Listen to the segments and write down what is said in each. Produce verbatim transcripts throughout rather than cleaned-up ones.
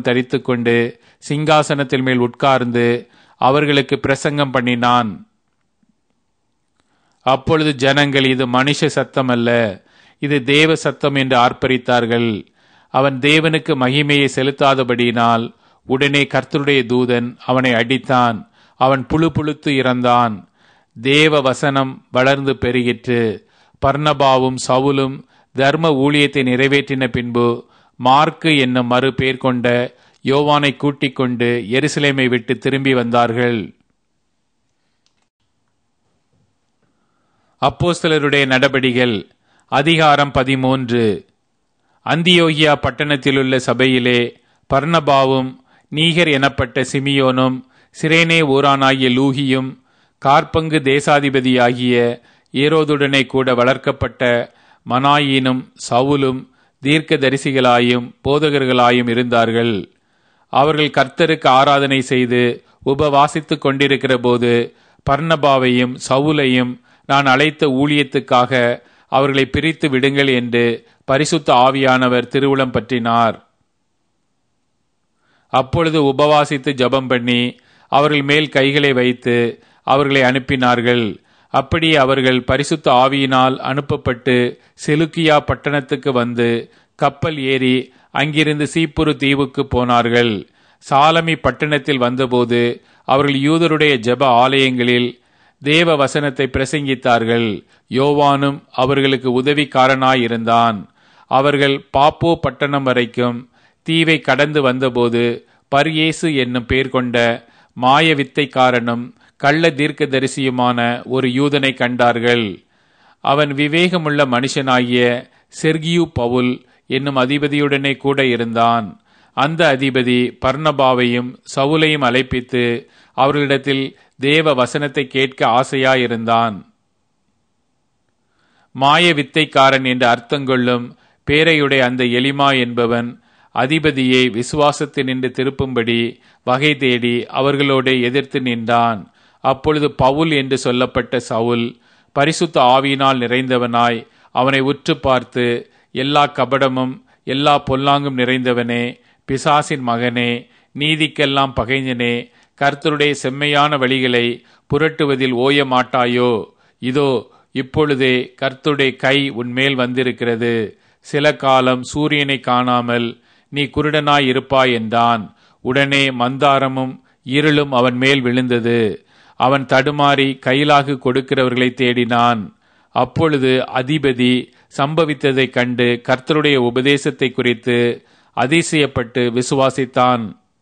தரித்துக் கொண்டு சிங்காசனத்தில் மேல் உட்கார்ந்து அவர்களுக்கு பிரசங்கம் பண்ணினான். அப்பொழுது ஜனங்கள், இது மனுஷ சத்தம் அல்ல, இது தேவ சத்தம் என்று ஆர்ப்பரித்தார்கள். அவன் தேவனுக்கு மகிமையை செலுத்தாதபடியினால் உடனே கர்த்தருடைய தூதன் அவனை அடித்தான். அவன் புழு புழுத்து இறந்தான். தேவ வசனம் வளர்ந்து பெருகிற்று. பர்னபாவும் சவுலும் தர்ம ஊழியத்தை நிறைவேற்றின பின்பு மார்க்கு என்னும் மறு பேர் கொண்ட யோவானை கூட்டிக் கொண்டு எருசலேமை விட்டு திரும்பி வந்தார்கள். அப்போஸ்தலருடைய நடபடிகள் அதிகாரம் பதிமூன்று. அந்தியோகியா பட்டணத்திலுள்ள சபையிலே பர்னபாவும் நீகர் எனப்பட்ட சிமியோனும் சிரேனே ஊரானாகிய லூகியும் கார்பங்கு தேசாதிபதியாகிய ஏரோதுடனே கூட வளர்க்கப்பட்ட மனாயினும் சவுலும் தீர்க்க தரிசிகளாயும் போதகர்களாயும் இருந்தார்கள். அவர்கள் கர்த்தருக்கு ஆராதனை செய்து உபவாசித்துக் கொண்டிருக்கிற போது பர்னபாவையும் சவுலையும் நான் அழைத்த ஊழியத்துக்காக அவர்களை பிரித்து விடுங்கள் என்று பரிசுத்த ஆவியானவர் திருவுளம் பற்றினார். அப்பொழுது உபவாசித்து ஜபம் பண்ணி அவர்கள் மேல் கைகளை வைத்து அவர்களை அனுப்பினார்கள். அப்படியே அவர்கள் பரிசுத்த ஆவியினால் அனுப்பப்பட்டு செலுக்கியா பட்டணத்துக்கு வந்து கப்பல் ஏறி அங்கிருந்து சீப்புரு தீவுக்கு போனார்கள். சாலமி பட்டணத்தில் வந்தபோது அவர்கள் யூதருடைய ஜெப ஆலயங்களில் தேவ வசனத்தை பிரசங்கித்தார்கள். யோவானும் அவர்களுக்கு உதவிக்காரனாயிருந்தான். அவர்கள் பாப்போ பட்டணம் வரைக்கும் தீவை கடந்து வந்தபோது பர்யேசு என்னும் பேர் கொண்ட மாய வித்தைக்காரனும் கள்ள தீர்க்க தரிசியுமான ஒரு யூதனை கண்டார்கள். அவன் விவேகமுள்ள மனுஷனாகிய செர்கியு பவுல் என்னும் அதிபதியுடனே கூட இருந்தான். அந்த அதிபதி பர்னபாவையும் சவுலையும் அழைப்பித்து அவர்களிடத்தில் தேவ வசனத்தை கேட்க ஆசையாயிருந்தான். மாய வித்தைக்காரன் என்று அர்த்தங்கொள்ளும் பேரையுடைய அந்த எலிமா என்பவன் அதிபதியை விசுவாசத்தினின்று திருப்பும்படி வகை தேடி அவர்களோடு எதிர்த்து நின்றான். அப்பொழுது பவுல் என்று சொல்லப்பட்ட சவுல் பரிசுத்த ஆவியினால் நிறைந்தவனாய் அவனை உற்று பார்த்து, எல்லா கபடமும் எல்லா பொல்லாங்கும் நிறைந்தவனே, பிசாசின் மகனே, நீதிக்கெல்லாம் பகைஞனே, கர்த்தருடைய செம்மையான வழிகளை புரட்டுவதில் ஓய மாட்டாயோ? இதோ இப்பொழுதே கர்த்தருடைய கை உன்மேல் வந்திருக்கிறது. சில காலம் சூரியனை காணாமல் நீ குருடனாய் இருப்பாய் என்றான். உடனே மந்தாரமும் இருளும் அவன் மேல் விழுந்தது. அவன் தடுமாறி கையிலாகு கொடுக்கிறவர்களை தேடினான். அப்பொழுது அதிபதி சம்பவித்ததைக் கண்டு கர்த்தருடைய உபதேசத்தை குறித்து அதிசயப்பட்டு விசுவாசித்தான்.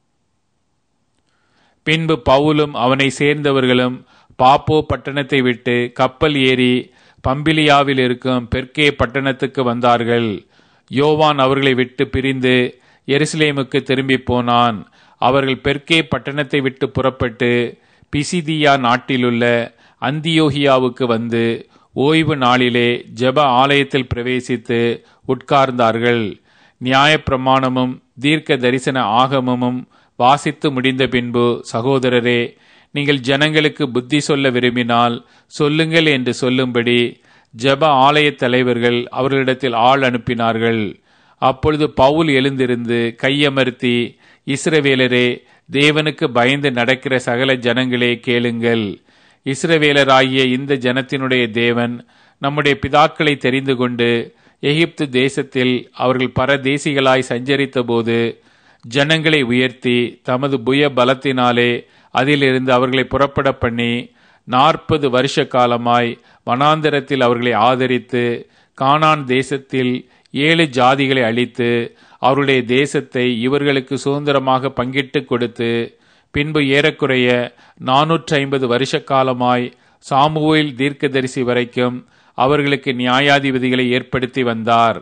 பின்பு பவுலும் அவனை சேர்ந்தவர்களும் பாப்போ பட்டணத்தை விட்டு கப்பல் ஏறி பம்பிலியாவில் இருக்கும் பெர்கே பட்டணத்துக்கு வந்தார்கள். யோவான் அவர்களை விட்டு பிரிந்து எருசலேமுக்கு திரும்பி போனான். அவர்கள் பெர்கே பட்டணத்தை விட்டு புறப்பட்டு பிசிதியா நாட்டிலுள்ள அந்தியோகியாவுக்கு வந்து ஓய்வு நாளிலே ஜெப ஆலயத்தில் பிரவேசித்து உட்கார்ந்தார்கள். நியாயப்பிரமாணமும் தீர்க்க தரிசன ஆகமமும் வாசித்து முடிந்த பின்பு, சகோதரரே, நீங்கள் ஜனங்களுக்கு புத்தி சொல்ல விரும்பினால் சொல்லுங்கள் என்று சொல்லும்படி ஜெப ஆலய தலைவர்கள் அவர்களிடத்தில் ஆள் அனுப்பினார்கள். அப்பொழுது பவுல் எழுந்திருந்து கையமர்த்தி, இஸ்ரவேலரே, தேவனுக்கு பயந்து நடக்கிற சகல ஜனங்களே கேளுங்கள். இஸ்ரவேலராகிய இந்த ஜனத்தினுடைய தேவன் நம்முடைய பிதாக்களை தெரிந்து கொண்டு எகிப்து தேசத்தில் அவர்கள் பரதேசிகளாய் சஞ்சரித்த போது ஜனங்களை உயர்த்தி தமது புய பலத்தினாலே அதிலிருந்து அவர்களை புறப்பட பண்ணி நாற்பது வருஷ காலமாய் வனாந்தரத்தில் அவர்களை ஆதரித்து கானான் தேசத்தில் ஏழு ஜாதிகளை அழித்து அவருடைய தேசத்தை இவர்களுக்கு சுதந்திரமாக பங்கிட்டு கொடுத்து பின்பு ஏறக்குறைய நானூற்றி ஐம்பது வருஷ காலமாய் சாமுவேல் தீர்க்கதரிசி வரைக்கும் அவர்களுக்கு நியாயாதிபதிகளை ஏற்படுத்தி வந்தார்.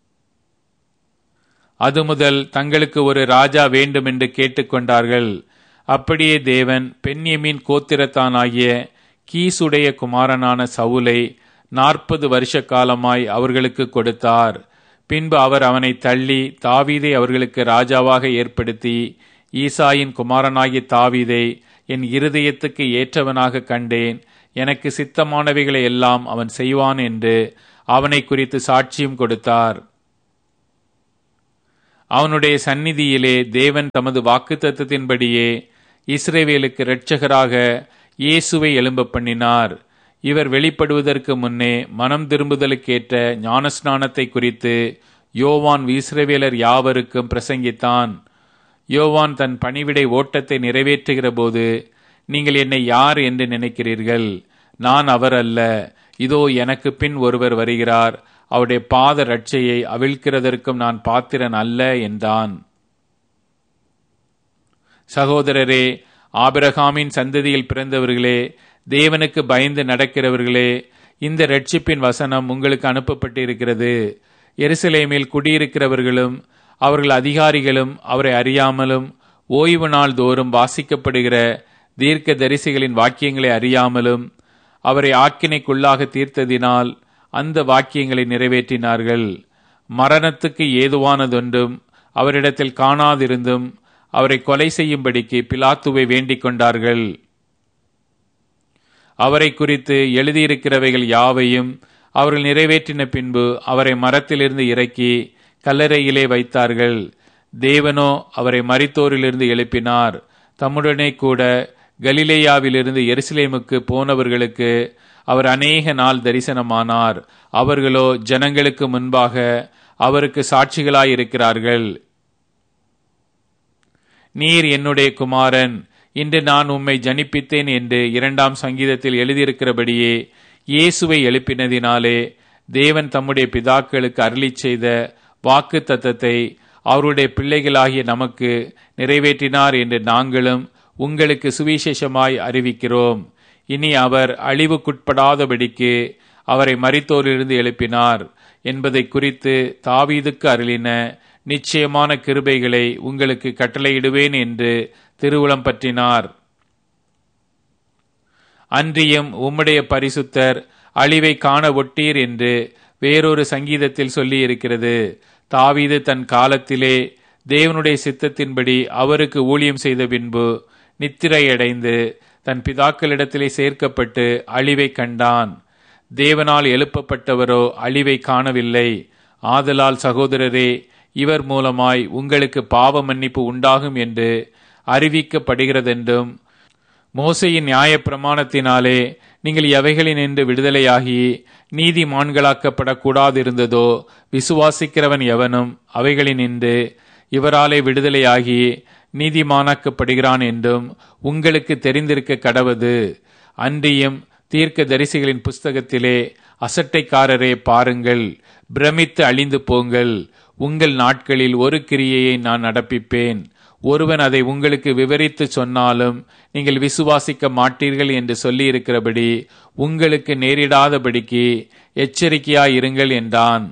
அது முதல் தங்களுக்கு ஒரு ராஜா வேண்டும் என்று கேட்டுக்கொண்டார்கள். அப்படியே தேவன் பென்யமீன் கோத்திரத்தானாகிய கீசுடைய குமாரனான சவுலை நாற்பது வருஷ காலமாய் அவர்களுக்கு கொடுத்தார். பின்பு அவர் அவனை தள்ளி தாவீதை அவர்களுக்கு ராஜாவாக ஏற்படுத்தி, ஈசாயின் குமாரனாகிய தாவீதை என் இருதயத்துக்கு ஏற்றவனாக கண்டேன், எனக்கு சித்தமானவைகளை எல்லாம் அவன் செய்வான் என்று அவனை குறித்து சாட்சியும் கொடுத்தார். அவனுடைய சந்நிதியிலே தேவன் தமது வாக்குத்தத்தத்தின்படியே இஸ்ரவேலுக்கு இரட்சகராக இயேசுவை எழும்ப பண்ணினார். இவர் வெளிப்படுவதற்கு முன்னே மனம் திரும்புதலுக்கேற்ற ஞானஸ்நானத்தை குறித்து யோவான் இஸ்ரவேலர் யாவருக்கும் பிரசங்கித்தான். யோவான் தன் பணிவிடை ஓட்டத்தை நிறைவேற்றுகிற போது, நீங்கள் என்னை யார் என்று நினைக்கிறீர்கள்? நான் அவர் அல்ல, இதோ எனக்கு பின் ஒருவர் வருகிறார், அவருடைய பாத ரட்சையை அவிழ்க்கிறதற்கும் நான் பாத்திரன் அல்ல என்றான். சகோதரரே, ஆபிரகாமின் சந்ததியில் பிறந்தவர்களே, தேவனுக்கு பயந்து நடக்கிறவர்களே, இந்த இரட்சிப்பின் வசனம் உங்களுக்கு அனுப்பப்பட்டிருக்கிறது. எருசலேமில் குடியிருக்கிறவர்களும் அவர்கள் அதிகாரிகளும் அவரை அறியாமலும் ஓய்வு நாள் தோறும் வாசிக்கப்படுகிற தீர்க்க தரிசிகளின் வாக்கியங்களை அறியாமலும் அவரை ஆக்கினைக்குள்ளாக தீர்த்ததினால் அந்த வாக்கியங்களை நிறைவேற்றினார்கள். மரணத்துக்கு ஏதுவானதொன்றும் அவரிடத்தில் காணாதிருந்தும் அவரை கொலை செய்யும்படிக்கு பிலாத்துவை வேண்டிக் கொண்டார்கள். அவரை குறித்து எழுதியிருக்கிறவைகள் யாவையும் அவர்கள் நிறைவேற்றின பின்பு அவரை மரத்திலிருந்து இறக்கி கல்லறையிலே வைத்தார்கள். தேவனோ அவரை மரித்தோரிலிருந்து எழுப்பினார். தம்முடனே கூட கலிலேயாவிலிருந்து எருசலேமுக்கு போனவர்களுக்கு அவர் அநேக நாள் தரிசனமானார். அவர்களோ ஜனங்களுக்கு முன்பாக அவருக்கு சாட்சிகளாயிருக்கிறார்கள். நீர் என்னுடைய குமாரன், இன்று நான் உம்மை ஜனிப்பித்தேன் என்று இரண்டாம் சங்கீதத்தில் எழுதியிருக்கிறபடியே இயேசுவை எழுப்பினதினாலே தேவன் தம்முடைய பிதாக்களுக்கு அருளிச் செய்த வாக்கு தத்தத்தை அவருடைய பிள்ளைகளாகிய நமக்கு நிறைவேற்றினார் என்று நாங்களும் உங்களுக்கு சுவிசேஷமாய் அறிவிக்கிறோம். இனி அவர் அழிவுக்குட்படாதபடிக்கு அவரை மரித்தோரிலிருந்து எழுப்பினார் என்பதை குறித்து தாவீதுக்கு அருளின நிச்சயமான கிருபைகளை உங்களுக்கு கட்டளையிடுவேன் என்று திருவுளம் பற்றினார். அன்றியும் உம்முடைய பரிசுத்தர் அழிவை காண ஒட்டீர் என்று வேறொரு சங்கீதத்தில் சொல்லி இருக்கிறது. தாவீது தன் காலத்திலே தேவனுடைய சித்தத்தின்படி அவருக்கு ஊழியம் செய்த பின்பு நித்திரையடைந்து தன் பிதாக்களிடத்திலே சேர்க்கப்பட்டு அழிவை கண்டான். தேவனால் எழுப்பப்பட்டவரோ அழிவை காணவில்லை. ஆதலால் சகோதரரே, இவர் மூலமாய் உங்களுக்கு பாவ மன்னிப்பு உண்டாகும் என்று அறிவிக்கப்படுகிறதென்றும் மோசையின் நியாய பிரமாணத்தினாலே நீங்கள் எவைகளினின்று விடுதலையாகி நீதிமான்களாக்கப்படக்கூடாதிருந்ததோ விசுவாசிக்கிறவன் எவனும் அவைகளினின்று இவராலே விடுதலையாகி நீதிமானாக்கப்படுகிறான் என்றும் உங்களுக்கு தெரிந்திருக்க கடவது. அன்றியும் தீர்க்க தரிசிகளின் புஸ்தகத்திலே அசட்டைக்காரரே பாருங்கள், பிரமித்து அழிந்து போங்கள். உங்கள் நாட்களில் ஒரு கிரியையை நான் நடப்பிப்பேன். ஒருவன் அதை உங்களுக்கு விவரித்து சொன்னாலும் நீங்கள் விசுவாசிக்க மாட்டீர்கள் என்று சொல்லி இருக்கிறபடி உங்களுக்கு நேரிடாதபடிக்கு எச்சரிக்கையாயிருங்கள் என்றான்.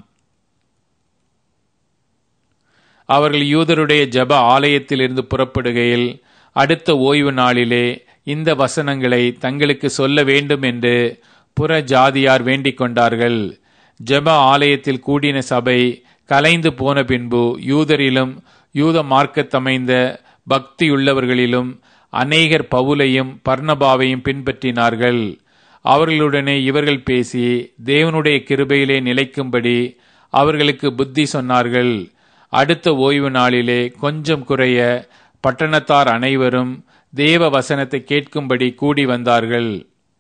அவர்கள் யூதருடைய ஜப ஆலயத்திலிருந்து புறப்படுகையில் அடுத்த ஓய்வு நாளிலே இந்த வசனங்களை தங்களுக்கு சொல்ல வேண்டும் என்று புற ஜாதியார் வேண்டிக் கொண்டார்கள். ஜப ஆலயத்தில் கூடின சபை கலைந்து போன பின்பு யூதரிலும் யூத மார்க்கத்தமைந்த பக்தியுள்ளவர்களிலும் அநேகர் பவுலையும் பர்னபாவையும் பின்பற்றினார்கள். அவர்களுடனே இவர்கள் பேசி தேவனுடைய கிருபையிலே நிலைக்கும்படி அவர்களுக்கு புத்தி சொன்னார்கள். அடுத்த ஓய்வு நாளிலே கொஞ்சம் குறைய பட்டணத்தார் அனைவரும் தேவ வசனத்தை கேட்கும்படி கூடி வந்தார்கள்.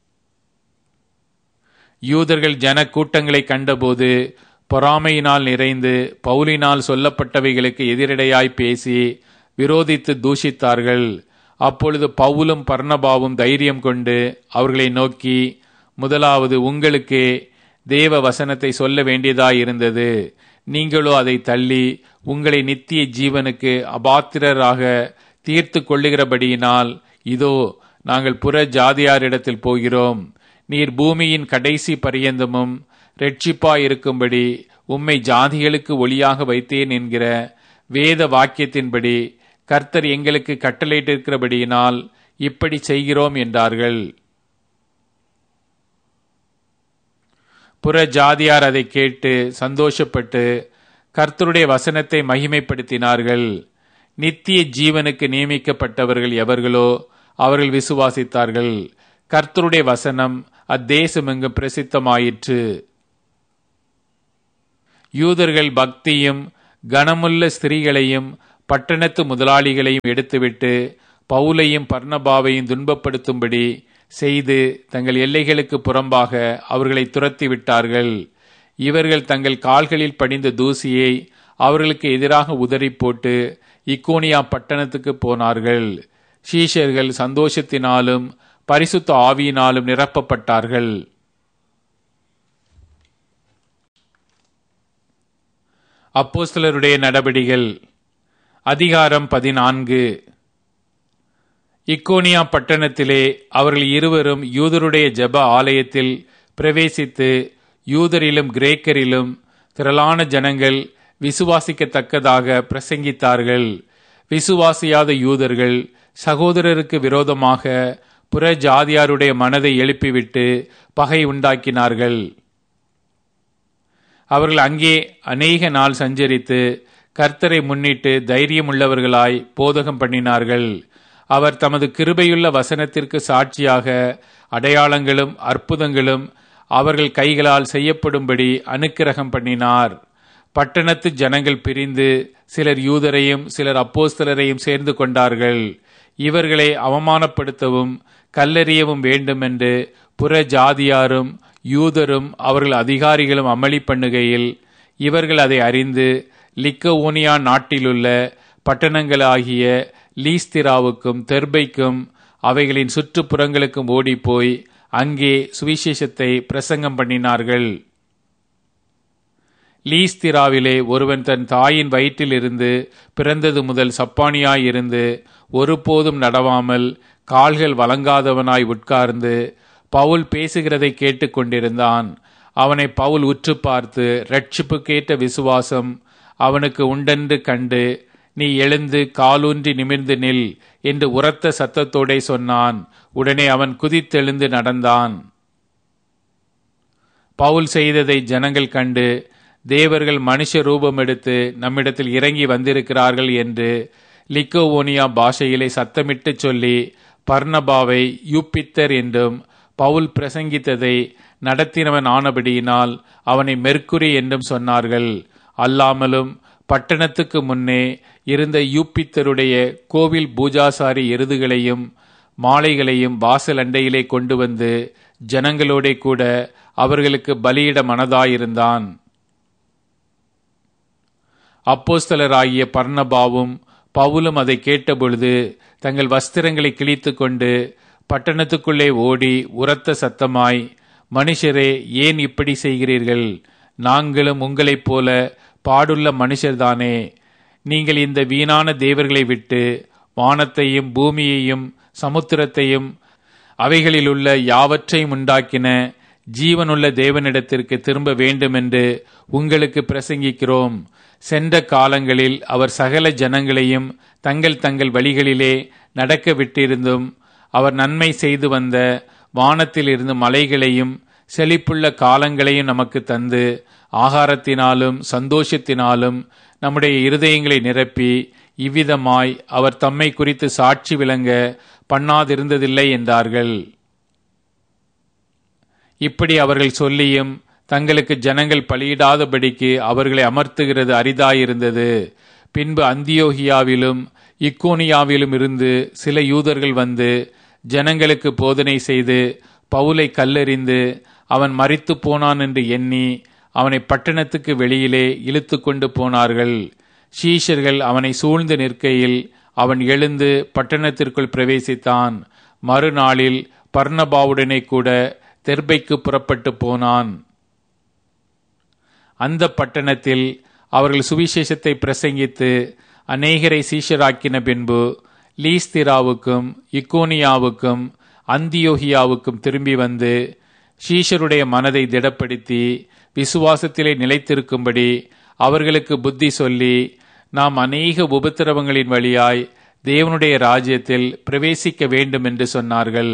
யூதர்கள் ஜன கூட்டங்களை கண்டபோது பொறாமையினால் நிறைந்து பவுலினால் சொல்லப்பட்டவைகளுக்கு எதிரடையாய் பேசி விரோதித்து தூஷித்தார்கள். அப்பொழுது பவுலும் பர்னபாவும் தைரியம் கொண்டு அவர்களை நோக்கி, முதலாவது உங்களுக்கே தேவ வசனத்தை சொல்ல வேண்டியதாயிருந்தது. நீங்களோ அதை தள்ளி உங்களை நித்திய ஜீவனுக்கு அபாத்திரராக தீர்த்து கொள்ளுகிறபடியினால் இதோ நாங்கள் புற ஜாதியாரிடத்தில் போகிறோம். நீர் பூமியின் கடைசி பரியந்தமும் இரட்சிப்பாயிருக்கும்படி உம்மை ஜாதிகளுக்கு ஒளியாக வைத்தேன் என்கிற வேத வாக்கியத்தின்படி கர்த்தர் எங்களுக்கு கட்டளையிட்டிருக்கிறபடியினால் இப்படி செய்கிறோம் என்றார்கள். புற ஜாதியார் அதை கேட்டு சந்தோஷப்பட்டு கர்த்தருடைய வசனத்தை மகிமைப்படுத்தினார்கள். நித்திய ஜீவனுக்கு நியமிக்கப்பட்டவர்கள் எவர்களோ அவர்கள் விசுவாசித்தார்கள். கர்த்தருடைய வசனம் அத்தேசமெங்கும் பிரசித்தமாயிற்று. யூதர்கள் பக்தியும் கனமுள்ள ஸ்திரீகளையும் பட்டணத்து முதலாளிகளையும் எடுத்துவிட்டு பவுலையும் பர்னபாவையும் துன்பப்படுத்தும்படி செய்து தங்கள் எல்லைகளுக்கு புறம்பாக அவர்களை துரத்தி விட்டார்கள். இவர்கள் தங்கள் கால்களில் படிந்த தூசியை அவர்களுக்கு எதிராக உதறி போட்டு இக்கோனியா பட்டணத்துக்கு போனார்கள். சீஷர்கள் சந்தோஷத்தினாலும் பரிசுத்த ஆவியினாலும் நிரப்பப்பட்டார்கள். அப்போஸ்தலருடைய நடபடிகள் அதிகாரம் பதினான்கு. இக்கோனியா பட்டணத்திலே அவர்கள் இருவரும் யூதருடைய ஜெப ஆலயத்தில் பிரவேசித்து யூதரிலும் கிரேக்கரிலும் திரளான ஜனங்கள் விசுவாசிக்கத்தக்கதாக பிரசங்கித்தார்கள். விசுவாசியாத யூதர்கள் சகோதரருக்கு விரோதமாக புற ஜாதியாருடைய மனதை எழுப்பிவிட்டு பகை உண்டாக்கினார்கள். அவர்கள் அங்கே அநேக நாள் சஞ்சரித்து கர்த்தரை முன்னிட்டு தைரியமுள்ளவர்களாய் போதகம் பண்ணினார்கள். அவர் தமது கிருபையுள்ள வசனத்திற்கு சாட்சியாக அடையாளங்களும் அற்புதங்களும் அவர்கள் கைகளால் செய்யப்படும்படி அனுக்கிரகம் பண்ணினார். பட்டணத்து ஜனங்கள் பிரிந்து சிலர் யூதரையும் சிலர் அப்போஸ்தலரையும் சேர்ந்து கொண்டார்கள். இவர்களை அவமானப்படுத்தவும் கல்லெறியவும் வேண்டுமென்று புற ஜாதியாரும் யூதரும் அவர்கள் அதிகாரிகளும் அமளி பண்ணுகையில் இவர்கள் அதை அறிந்து லிக்கவோனியா நாட்டிலுள்ள பட்டணங்களாகிய லீஸ்திராவுக்கும் தெர்பைக்கும் அவைகளின் சுற்றுப்புறங்களுக்கும் ஓடிப்போய் அங்கே சுவிசேஷத்தை பிரசங்கம் பண்ணினார்கள். லீஸ்திராவிலே ஒருவன் தன் தாயின் வயிற்றிலிருந்து பிறந்தது முதல் சப்பானியாயிருந்து ஒருபோதும் நடவாமல் கால்கள் வழங்காதவனாய் உட்கார்ந்து பவுல் பேசுகிறதை கேட்டுக் கொண்டிருந்தான். அவனை பவுல் உற்று பார்த்து இரட்சிப்புக்கேற்ற விசுவாசம் அவனுக்கு உண்டென்று கண்டு, நீ எழுந்து காலூன்றி நிமிர்ந்து நில் என்று உரத்த சத்தத்தோடே சொன்னான். உடனே அவன் குதித்தெழுந்து நடந்தான். பவுல் செய்ததை ஜனங்கள் கண்டு, தேவர்கள் மனுஷ ரூபம் எடுத்து நம்மிடத்தில் இறங்கி வந்திருக்கிறார்கள் என்று லிக்கவோனியா பாஷையிலே சத்தமிட்டு சொல்லி பர்னபாவை யூப்பித்தர் என்றும் பவுல் பிரசங்கித்ததை நடத்தினவன் ஆனபடியினால் அவனை மெர்க்குரி என்றும் சொன்னார்கள். அல்லாமலும் பட்டணத்துக்கு முன்னே இருந்த யூப்பித்தருடைய கோவில் பூஜாசாரி எருதுகளையும் மாலைகளையும் வாசல் அண்டையிலே கொண்டு வந்து ஜனங்களோட கூட அவர்களுக்கு பலியிட மனதாயிருந்தான். அப்போஸ்தலராகிய பர்னபாவும் பவுலும் அதை கேட்டபொழுது தங்கள் வஸ்திரங்களை கிழித்து கொண்டு பட்டணத்துக்குள்ளே ஓடி உரத்த சத்தமாய், மனுஷரே, ஏன் இப்படி செய்கிறீர்கள்? நாங்களும் உங்களைப் போல பாடுள்ள மனுஷர்தானே. நீங்கள் இந்த வீணான தேவர்களை விட்டு வானத்தையும் பூமியையும் சமுத்திரத்தையும் அவைகளிலுள்ள யாவற்றையும் உண்டாக்கின ஜீவனுள்ள தேவனிடத்திற்கு திரும்ப வேண்டுமென்று உங்களுக்கு பிரசங்கிக்கிறோம். சென்ற காலங்களில் அவர் சகல ஜனங்களையும் தங்கள் தங்கள் வழிகளிலே நடக்க விட்டிருந்தும் அவர் நன்மை செய்து வந்த வானத்தில் இருந்து மலைகளையும் செழிப்புள்ள காலங்களையும் நமக்கு தந்து ஆகாரத்தினாலும் சந்தோஷத்தினாலும் நம்முடைய இருதயங்களை நிரப்பி இவ்விதமாய் அவர் தம்மை குறித்து சாட்சி விளங்க பண்ணாதிருந்ததில்லை என்றார்கள். இப்படி அவர்கள் சொல்லியும் தங்களுக்கு ஜனங்கள் பலியிடாதபடிக்கு அவர்களை அமர்த்துகிறது அரிதாயிருந்தது. பின்பு அந்தியோகியாவிலும் இக்கோனியாவிலும் இருந்து சில யூதர்கள் வந்து ஜனங்களுக்கு போதனை செய்து பவுலை கல்லெறிந்து அவன் மரித்து போனான் என்று எண்ணி அவனை பட்டணத்துக்கு வெளியிலே இழுத்து கொண்டு போனார்கள். சீஷர்கள் அவனை சூழ்ந்து நிற்கையில் அவன் எழுந்து பட்டணத்திற்குள் பிரவேசித்தான். மறுநாளில் பர்னபாவுடனே கூட தெர்பைக்கு புறப்பட்டு போனான். அந்த பட்டணத்தில் அவர்கள் சுவிசேஷத்தை பிரசங்கித்து அநேகரை சீஷராக்கின பின்பு லீஸ்திராவுக்கும் இக்கோனியாவுக்கும் அந்தியோகியாவுக்கும் திரும்பி வந்து சீஷருடைய மனதை திடப்படுத்தி விசுவாசத்திலே நிலைத்திருக்கும்படி அவர்களுக்கு புத்தி சொல்லி, நாம் அநேக உபத்திரவங்களின் வழியாய் தேவனுடைய ராஜ்யத்தில் பிரவேசிக்க வேண்டும் என்று சொன்னார்கள்.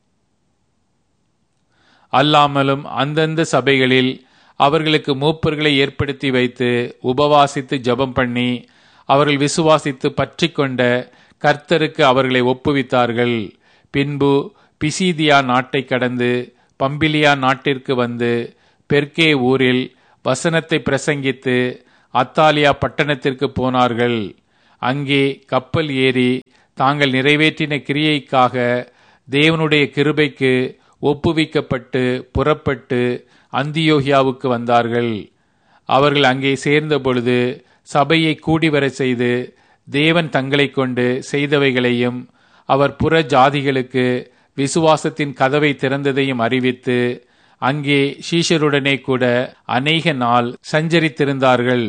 அல்லாமலும் அந்தந்த சபைகளில் அவர்களுக்கு மூப்பர்களை ஏற்படுத்தி வைத்து உபவாசித்து ஜெபம் பண்ணி அவர்கள் விசுவாசித்து பற்றி கொண்ட கர்த்தருக்கு அவர்களை ஒப்புவித்தார்கள். பின்பு பிசீதியா நாட்டை கடந்து பம்பிலியா நாட்டிற்கு வந்து பெர்கே ஊரில் வசனத்தை பிரசங்கித்து அத்தாலியா பட்டணத்திற்கு போனார்கள். அங்கே கப்பல் ஏறி தாங்கள் நிறைவேற்றின கிரியைக்காக தேவனுடைய கிருபைக்கு ஒப்புவிக்கப்பட்டு புறப்பட்டு அந்தியோகியாவுக்கு வந்தார்கள். அவர்கள் அங்கே சேர்ந்த பொழுது சபையை கூடிவர செய்து தேவன் தங்களை கொண்டு செய்தவைகளையும் அவர் புற ஜாதிகளுக்கு விசுவாசத்தின் கதவை திறந்ததையும் அறிவித்து அங்கே சீஷருடனே கூட அநேக நாள் சஞ்சரித்திருந்தார்கள்.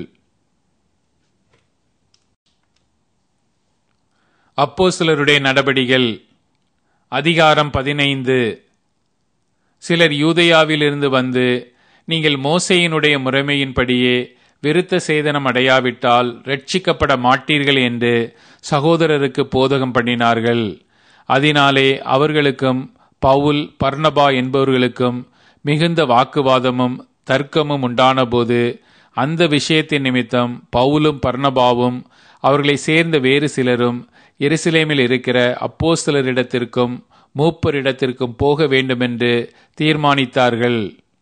அப்போஸ்தலருடைய நடபடிகள் அதிகாரம் பதினைந்து. சிலர் யூதேயாவிலிருந்து வந்து, நீங்கள் மோசேயினுடைய முறைமையின்படியே விருத்த சேதனம் அடையாவிட்டால் ரட்சிக்கப்பட மாட்டீர்கள் என்று சகோதரருக்கு போதகம் பண்ணினார்கள். அதனாலே அவர்களுக்கும் பவுல் பர்னபா என்பவர்களுக்கும் மிகுந்த வாக்குவாதமும் தர்க்கமும் உண்டானபோது அந்த விஷயத்தின் நிமித்தம் பவுலும் பர்னபாவும் அவர்களை சேர்ந்த வேறு சிலரும் எருசலேமில் இருக்கிற அப்போஸ்தலரிடத்திற்கும் மூப்பரிடத்திற்கும் போக வேண்டுமென்று தீர்மானித்தார்கள்.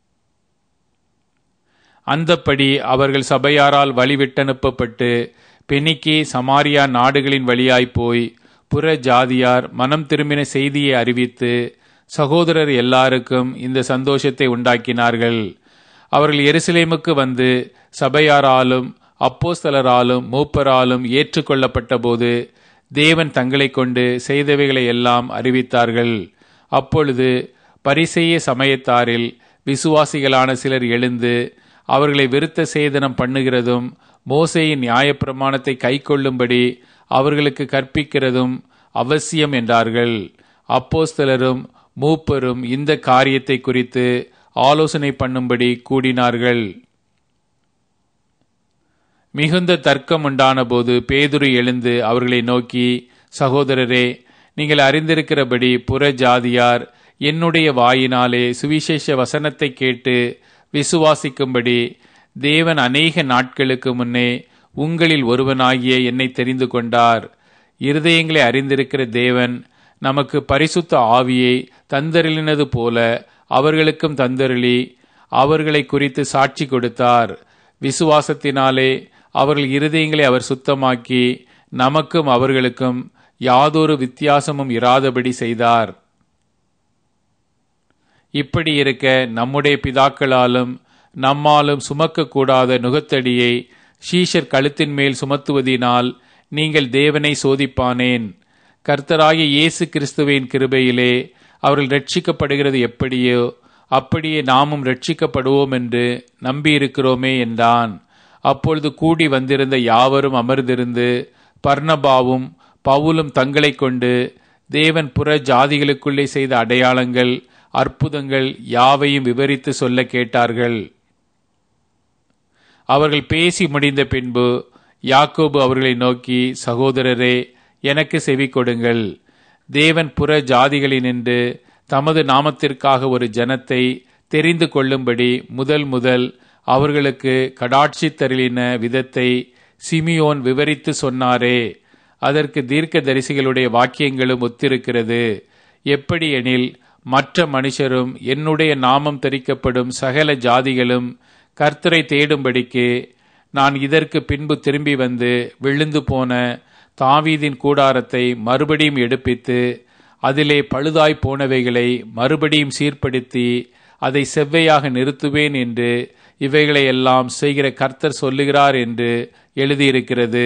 அந்தப்படி அவர்கள் சபையாரால் வழிவிட்டனுப்பப்பட்டு பெனிக்கே சமாரியா நாடுகளின் வழியாய் போய் புற ஜாதியார் மனம் திரும்பின செய்தியை அறிவித்து சகோதரர் எல்லாருக்கும் இந்த சந்தோஷத்தை உண்டாக்கினார்கள். அவர்கள் எருசலேமுக்கு வந்து சபையாராலும் அப்போஸ்தலராலும் மூப்பராலும் ஏற்றுக்கொள்ளப்பட்ட போது தேவன் தங்களை கொண்டு செய்தவைகளை எல்லாம் அறிவித்தார்கள். அப்பொழுது பரிசேய சமயத்தாரில் விசுவாசிகளான சிலர் எழுந்து அவர்களை விருத்த சேதனம் பண்ணுகிறதும் மோசேயின் நியாயப்பிரமாணத்தை கைக்கொள்ளும்படி அவர்களுக்கு கற்பிக்கிறதும் அவசியம் என்றார்கள். அப்போஸ்தலரும் மூப்பரும் இந்த காரியத்தை குறித்து ஆலோசனை பண்ணும்படி கூடினார்கள். மிகுந்த தர்க்கம் உண்டான போது பேதுரு எழுந்து அவர்களை நோக்கி, சகோதரரே, நீங்கள் அறிந்திருக்கிறபடி புற ஜாதியார் என்னுடைய வாயினாலே சுவிசேஷ வசனத்தை கேட்டு விசுவாசிக்கும்படி தேவன் அநேக நாட்களுக்கு முன்னே உங்களில் ஒருவனாகிய என்னை தெரிந்து கொண்டார். இருதயங்களை அறிந்திருக்கிற தேவன் நமக்கு பரிசுத்த ஆவியை தந்தருளினது போல அவர்களுக்கும் தந்தருளி அவர்களை குறித்து சாட்சி கொடுத்தார். விசுவாசத்தினாலே அவர்கள் இருதயங்களை அவர் சுத்தமாக்கி நமக்கும் அவர்களுக்கும் யாதொரு வித்தியாசமும் இராதபடி செய்தார். இப்படி இருக்க நம்முடைய பிதாக்களாலும் நம்மாலும் சுமக்கக்கூடாத நுகத்தடியை சீஷர் கழுத்தின் மேல் சுமத்துவதினால் நீங்கள் தேவனை சோதிப்பானேன். கர்த்தராகிய இயேசு கிறிஸ்துவின் கிருபையிலே அவர்கள் ரட்சிக்கப்படுகிறது எப்படியோ அப்படியே நாமும் ரட்சிக்கப்படுவோம் என்று நம்பியிருக்கிறோமே என்றான். அப்பொழுது கூடி வந்திருந்த யாவரும் அமர்ந்திருந்து பர்னபாவும் பவுலும் தங்களை கொண்டு தேவன் புற ஜாதிகளுக்குள்ளே செய்த அடையாளங்கள் அற்புதங்கள் யாவையும் விவரித்து சொல்ல கேட்டார்கள். அவர்கள் பேசி முடிந்த பின்பு யாக்கோபு அவர்களை நோக்கி, சகோதரரே, எனக்கு செவி கொடுங்கள். தேவன் புற ஜாதிகளினின்று தமது நாமத்திற்காக ஒரு ஜனத்தை தெரிந்து கொள்ளும்படி முதல் முதல் அவர்களுக்கு கடாட்சி தருளின விதத்தை சிமியோன் விவரித்து சொன்னாரே, அதற்கு தீர்க்க தரிசிகளுடைய வாக்கியங்களும் ஒத்திருக்கிறது. எப்படி எனில், மற்ற மனுஷரும் என்னுடைய நாமம் தரிக்கப்படும் சகல ஜாதிகளும் கர்த்தரை தேடும்படிக்கு நான் இதற்கு பின்பு திரும்பி வந்து விழுந்து போன தாவீதின் கூடாரத்தை மறுபடியும் எடுப்பித்து அதிலே பழுதாய் போனவைகளை மறுபடியும் சீர்படுத்தி அதை செவ்வையாக நிறுத்துவேன் என்று இவைகளை எல்லாம் செய்கிற கர்த்தர் சொல்லுகிறார் என்று எழுதியிருக்கிறது.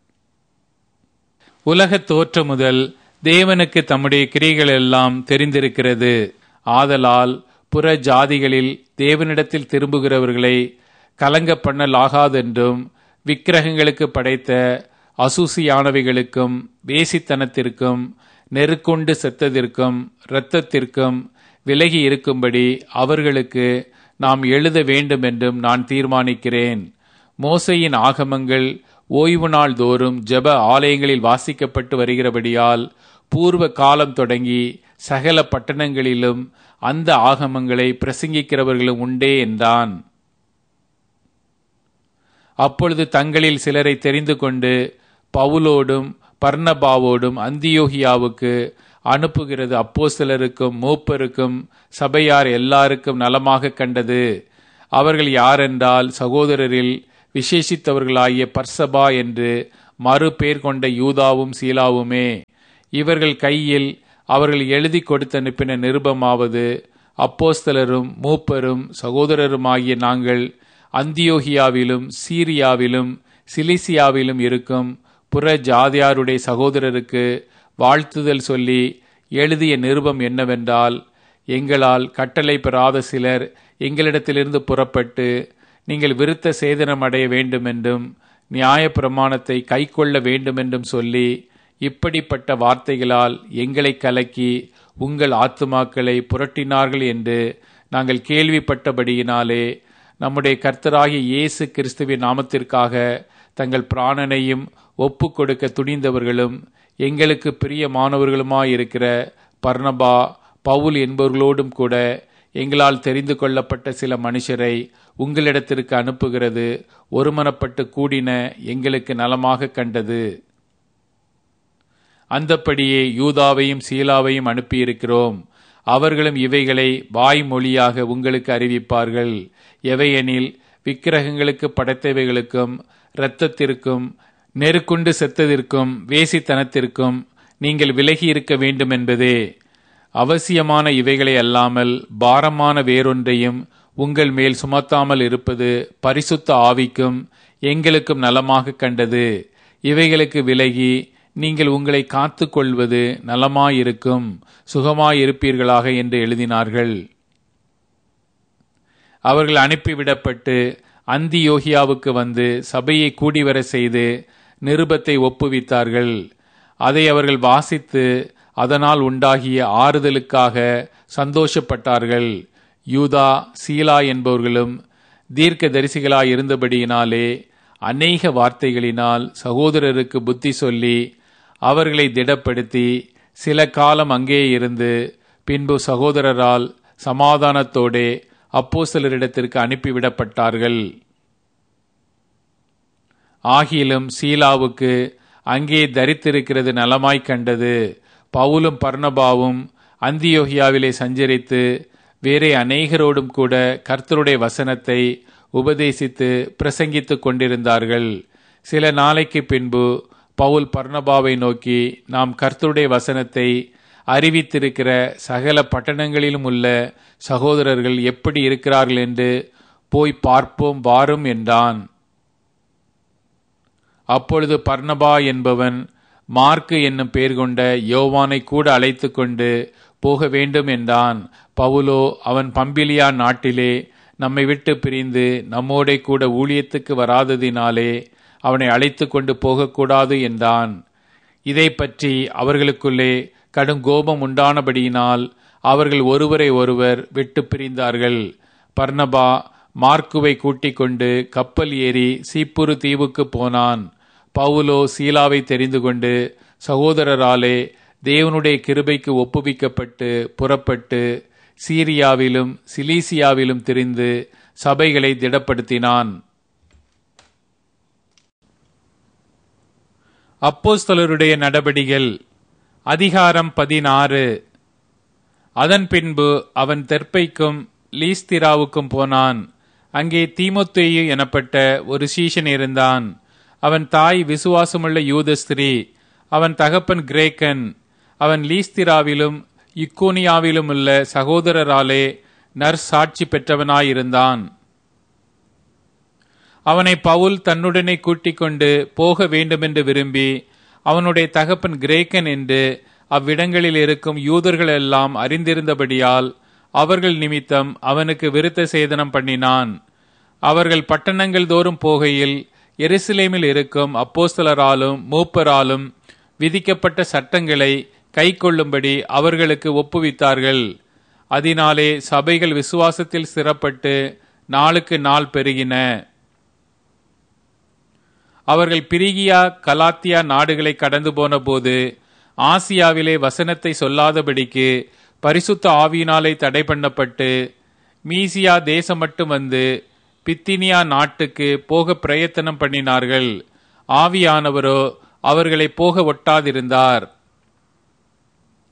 உலகத் தோற்ற முதல் தேவனுக்கு தம்முடைய கிரியைகள் எல்லாம் தெரிந்திருக்கிறது. ஆதலால் புற ஜாதிகளில் தேவனிடத்தில் திரும்புகிறவர்களை கலங்க பண்ணலாகாதென்றும் விக்கிரகங்களுக்கு படைத்த அசூசியானவைகளுக்கும் வேசித்தனத்திற்கும் நெருக்கொண்டு செத்ததிற்கும் இரத்தத்திற்கும் விலகி இருக்கும்படி அவர்களுக்கு நாம் எழுத வேண்டும் என்றும் நான் தீர்மானிக்கிறேன். மோசேயின் ஆகமங்கள் ஓய்வு நாள் தோறும் ஜெப ஆலயங்களில் வாசிக்கப்பட்டு வருகிறபடியால் பூர்வ காலம் தொடங்கி சகல பட்டணங்களிலும் அந்த ஆகமங்களை பிரசங்கிக்கிறவர்களும் உண்டே என்றான். அப்பொழுது தங்களில் சிலரை தெரிந்து கொண்டு பவுலோடும் பர்னபாவோடும் அந்தியோகியாவுக்கு அனுப்புகிறது அப்போஸ்தலருக்கும் மூப்பருக்கும் சபையார் எல்லாருக்கும் நலமாக கண்டது. அவர்கள் யாரென்றால், சகோதரரில் விசேஷித்தவர்களாகிய பர்சபா என்று மறு பேர் கொண்ட யூதாவும் சீலாவுமே. இவர்கள் கையில் அவர்கள் எழுதி கொடுத்து அனுப்பின நிருபமாவது, அப்போஸ்தலரும் மூப்பரும் சகோதரருமாகிய நாங்கள் அந்தியோகியாவிலும் சீரியாவிலும் சிலிசியாவிலும் இருக்கும் புற ஜாதியாருடைய சகோதரருக்கு வாழ்த்துதல் சொல்லி எழுதிய நிருபம் என்னவென்றால், எங்களால் கட்டளை பெறாத சிலர் எங்களிடத்திலிருந்து புறப்பட்டு நீங்கள் விருத்த சேதனம் அடைய வேண்டுமென்றும் நியாய பிரமாணத்தை கைக்கொள்ள வேண்டுமென்றும் சொல்லி இப்படிப்பட்ட வார்த்தைகளால் எங்களை கலக்கி உங்கள் ஆத்துமாக்களை புரட்டினார்கள் என்று நாங்கள் கேள்விப்பட்டபடியினாலே நம்முடைய கர்த்தராகிய இயேசு கிறிஸ்துவின் நாமத்திற்காக தங்கள் பிராணனையும் ஒப்பு கொடுக்க துணிந்தவர்களும் எங்களுக்கு பிரியமானவர்களுமாயிருக்கிற பர்னபா பவுல் என்பவர்களோடும் கூட எங்களால் தெரிந்து கொள்ளப்பட்ட சில மனுஷரை உங்களிடத்திற்கு அனுப்புகிறது ஒருமனப்பட்டு கூடின எங்களுக்கு நலமாக கண்டது. அந்தப்படியே யூதாவையும் சீலாவையும் அனுப்பியிருக்கிறோம். அவர்களும் இவைகளை வாய்மொழியாக உங்களுக்கு அறிவிப்பார்கள். எவையெனில், விக்கிரகங்களுக்கு படைத்தவைகளுக்கும் இரத்தத்திற்கும் நெருக்குண்டு செத்ததற்கும் வேசித்தனத்திற்கும் நீங்கள் விலகி இருக்க வேண்டும் என்பதே. அவசியமான இவைகளை அல்லாமல் பாரமான வேறொன்றையும் உங்கள் மேல் சுமத்தாமல் இருப்பது பரிசுத்த ஆவிக்கும் எங்களுக்கும் நலமாக கண்டது. இவைகளுக்கு விலகி நீங்கள் உங்களை காத்து கொள்வது நலமாயிருக்கும், சுகமாயிருப்பீர்களாக என்று எழுதினார்கள். அவர்கள் அனுப்பிவிடப்பட்டு அந்தியோகியாவுக்கு வந்து சபையை கூடிவர செய்து நிருபத்தை ஒப்புவித்தார்கள். அதை அவர்கள் வாசித்து அதனால் உண்டாகிய ஆறுதலுக்காக சந்தோஷப்பட்டார்கள். யூதா சீலா என்பவர்களும் தீர்க்க தரிசிகளாய் இருந்தபடியினாலே அநேக வார்த்தைகளினால் சகோதரருக்கு புத்தி சொல்லி அவர்களை திடப்படுத்தி சில காலம் அங்கே இருந்து பின்பு சகோதரரால் சமாதானத்தோடே அப்போஸ்தலரிடத்திற்கு அனுப்பிவிடப்பட்டார்கள். ஆகிலும் சீலாவுக்கு அங்கே தரித்திருக்கிறது நலமாய் கண்டது. பவுலும் பர்னபாவும் அந்தியோகியாவிலே சஞ்சரித்து வேறே அநேகரோடும் கூட கர்த்தருடைய வசனத்தை உபதேசித்து பிரசங்கித்துக் கொண்டிருந்தார்கள். சில நாளைக்கு பின்பு பவுல் பர்னபாவை நோக்கி, நாம் கர்த்தருடைய வசனத்தை அறிவித்திருக்கிற சகல பட்டணங்களிலும் உள்ள சகோதரர்கள் எப்படி இருக்கிறார்கள் என்று போய் பார்ப்போம் வாரும் என்றான். அப்பொழுது பர்னபா என்பவன் மார்க்கு என்னும் பெயர் கொண்ட யோவானை கூட அழைத்து கொண்டு போக வேண்டும் என்றான். பவுலோ, அவன் பம்பிலியா நாட்டிலே நம்மை விட்டு பிரிந்து நம்மோடே கூட ஊழியத்துக்கு வராததினாலே அவனை அழைத்து கொண்டு போகக்கூடாது என்றான். இதை பற்றி அவர்களுக்குள்ளே கடும் கோபம் உண்டானபடியினால் அவர்கள் ஒருவரை ஒருவர் விட்டு பிரிந்தார்கள். பர்னபா மார்க்குவை கூட்டிக் கொண்டு கப்பல் ஏறி சீப்புரு தீவுக்கு போனான். பவுலோ சீலாவை தெரிந்து கொண்டு சகோதரராலே தேவனுடைய கிருபைக்கு ஒப்புவிக்கப்பட்டு புறப்பட்டு சீரியாவிலும் சிலீசியாவிலும் திரிந்து சபைகளை திடப்படுத்தினான். அப்போஸ்தலருடைய நடபடிகள் அதிகாரம் பதினாறு. அதன் பின்பு அவன் தெர்பைக்கும் லீஸ்திராவுக்கும் போனான். அங்கே தீமோத்தேயு எனப்பட்ட ஒரு சீஷன் இருந்தான். அவன் தாய் விசுவாசமுள்ள யூத ஸ்திரீ, அவன் தகப்பன் கிரேக்கன். அவன் லீஸ்திராவிலும் இக்கோனியாவிலும் உள்ள சகோதரராலே நற்சாட்சி பெற்றவனாயிருந்தான். அவனை பவுல் தன்னுடனே கூட்டிக் கொண்டு போக வேண்டுமென்று விரும்பி, அவனுடைய தகப்பன் கிரேக்கன் என்று அவ்விடங்களில் இருக்கும் யூதர்கள் எல்லாம் அறிந்திருந்தபடியால் அவர்கள் நிமித்தம் அவனுக்கு விருத்த சேதனம் பண்ணினான். அவர்கள் பட்டணங்கள் தோறும் போகையில் எருசலேமில் இருக்கும் அப்போஸ்தலராலும் மூப்பராலும் விதிக்கப்பட்ட சட்டங்களை கை கொள்ளும்படி அவர்களுக்கு ஒப்புவித்தார்கள். அதனாலே சபைகள் விசுவாசத்தில் ஸ்திரப்பட்டு நாளுக்கு நாள் பெருகின. அவர்கள் பிரிகியா கலாத்தியா நாடுகளை கடந்து போன போது ஆசியாவிலே வசனத்தை சொல்லாதபடிக்கு பரிசுத்த ஆவியினாலே தடை பண்ணப்பட்டு மீசியா தேசம் மட்டும் வந்து பித்தினியா நாட்டுக்கு போக பிரயத்தனம் பண்ணினார்கள். ஆவியானவரோ அவர்களை போக ஒட்டாதிருந்தார்.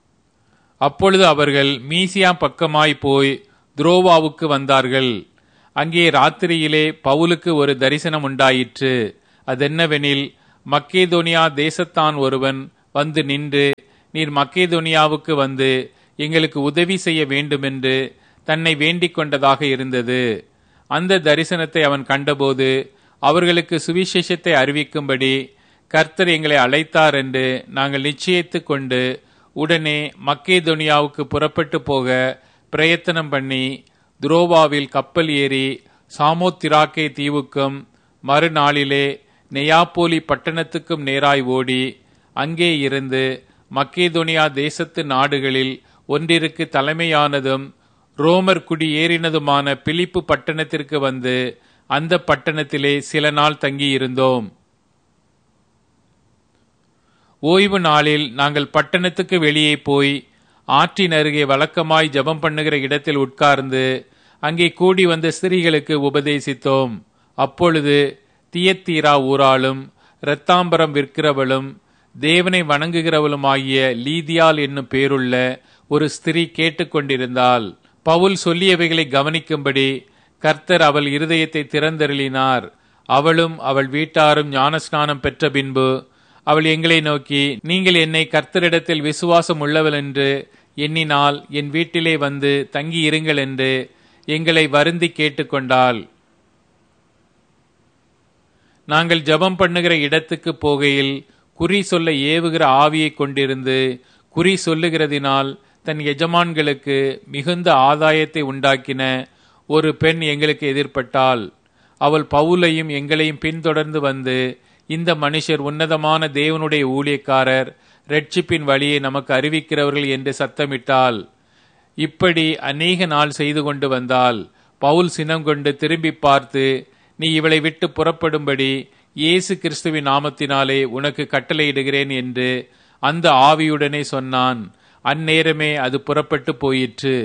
அப்பொழுது அவர்கள் மீசியா பக்கமாய் போய் துரோவாவுக்கு வந்தார்கள். அங்கே ராத்திரியிலே பவுலுக்கு ஒரு தரிசனம் உண்டாயிற்று. அதென்னவெனில், மக்கேதோனியா தேசத்தான் ஒருவன் வந்து நின்று, நீர் மக்கேதோனியாவுக்கு வந்து எங்களுக்கு உதவி செய்ய வேண்டுமென்று தன்னை வேண்டிக் கொண்டதாக இருந்தது. அந்த தரிசனத்தை அவன் கண்டபோது அவர்களுக்கு சுவிசேஷத்தை அறிவிக்கும்படி கர்த்தர் எங்களை அழைத்தார் என்று நாங்கள் நிச்சயித்து கொண்டு உடனே மக்கேதோனியாவுக்கு புறப்பட்டு போக பிரயத்தனம் பண்ணி துரோவாவில் கப்பல் ஏறி சாமோத்திராக்கே தீவுக்கும் மறுநாளிலே நெயாப்போலி பட்டணத்துக்கும் நேராய் ஓடி அங்கே இருந்து மக்கேதோனியா தேசத்து நாடுகளில் ஒன்றிற்கு தலைமையானதும் ரோமர் குடி ஏறினதுமான பிலிப்பு பட்டணத்திற்கு வந்து அந்த பட்டணத்திலே சில நாள் தங்கியிருந்தோம். ஓய்வு நாளில் நாங்கள் பட்டணத்துக்கு வெளியே போய் ஆற்றின் அருகே வழக்கமாய் ஜெபம் பண்ணுகிற இடத்தில் உட்கார்ந்து அங்கே கூடி வந்த ஸ்திரீகளுக்கு உபதேசித்தோம். அப்பொழுது தியத்தீரா ஊராளும் இரத்தாம்பரம் விற்கிறவளும் தேவனை வணங்குகிறவளுமாகிய லீதியாள் என்னும் பேருள்ள ஒரு ஸ்திரீ கேட்டுக்கொண்டிருந்தாள். பவுல் சொல்லியவைகளை கவனிக்கும்படி கர்த்தர் அவள் இருதயத்தை திறந்தருளினார். அவளும் அவள் வீட்டாரும் ஞானஸ்நானம் பெற்ற பின்பு அவள் எங்களை நோக்கி, நீங்கள் என்னை கர்த்தரிடத்தில் விசுவாசம் உள்ளவள் என்று எண்ணினால் என் வீட்டிலே வந்து தங்கி இருங்கள் என்று எங்களை வருந்தி கேட்டுக்கொண்டாள். நாங்கள் ஜெபம் பண்ணுகிற இடத்துக்கு போகையில் குறி சொல்ல ஏவுகிற ஆவியை கொண்டிருந்து குறி சொல்லுகிறதினால் தன் எஜமான்களுக்கு மிகுந்த ஆதாயத்தை உண்டாக்கின ஒரு பெண் எங்களுக்கு எதிர்பட்டாள். அவள் பவுலையும் எங்களையும் பின்தொடர்ந்து வந்து, இந்த மனுஷர் உன்னதமான தேவனுடைய ஊழியக்காரர், இரட்சிப்பின் வழியை நமக்கு அறிவிக்கிறவர்கள் என்று சத்தமிட்டாள். இப்படி அநேக நாள் செய்து கொண்டு வந்தாள். பவுல் சினம் கொண்டு திரும்பி பார்த்து, நீ இவளை விட்டு புறப்படும்படி இயேசு கிறிஸ்துவின் நாமத்தினாலே உனக்கு கட்டளையிடுகிறேன் என்று அந்த ஆவியுடனே சொன்னான். அந்நேரமே அது புறப்பட்டு போயிற்று.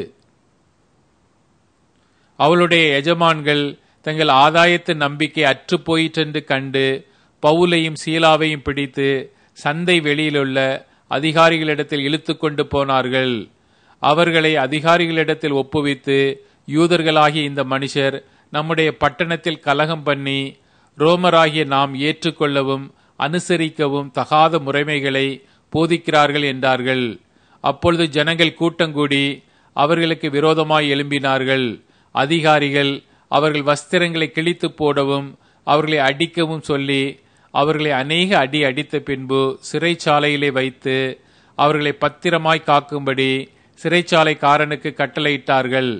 அவளுடைய எஜமான்கள் தங்கள் ஆதாயத்து நம்பிக்கை அற்று போயிற்றென்று கண்டு பவுலையும் சீலாவையும் பிடித்து சந்தை வெளியிலுள்ள அதிகாரிகளிடத்தில் இழுத்து கொண்டு போனார்கள். அவர்களை அதிகாரிகளிடத்தில் ஒப்புவித்து, யூதர்களாகிய இந்த மனுஷர் நம்முடைய பட்டணத்தில் கலகம் பண்ணி ரோமராகிய நாம் ஏற்றுக்கொள்ளவும் அனுசரிக்கவும் தகாத முறைமைகளை போதிக்கிறார்கள் என்றார்கள். அப்பொழுது ஜனங்கள் கூட்டங்கூடி அவர்களுக்கு விரோதமாய் எழும்பினார்கள். அதிகாரிகள் அவர்கள் வஸ்திரங்களை கிழித்து போடவும் அவர்களை அடிக்கவும் சொல்லி அவர்களை அநேக அடி அடித்த பின்பு சிறைச்சாலையிலே வைத்து அவர்களை பத்திரமாய் காக்கும்படி சிறைச்சாலைக்காரனுக்கு கட்டளையிட்டார்கள்.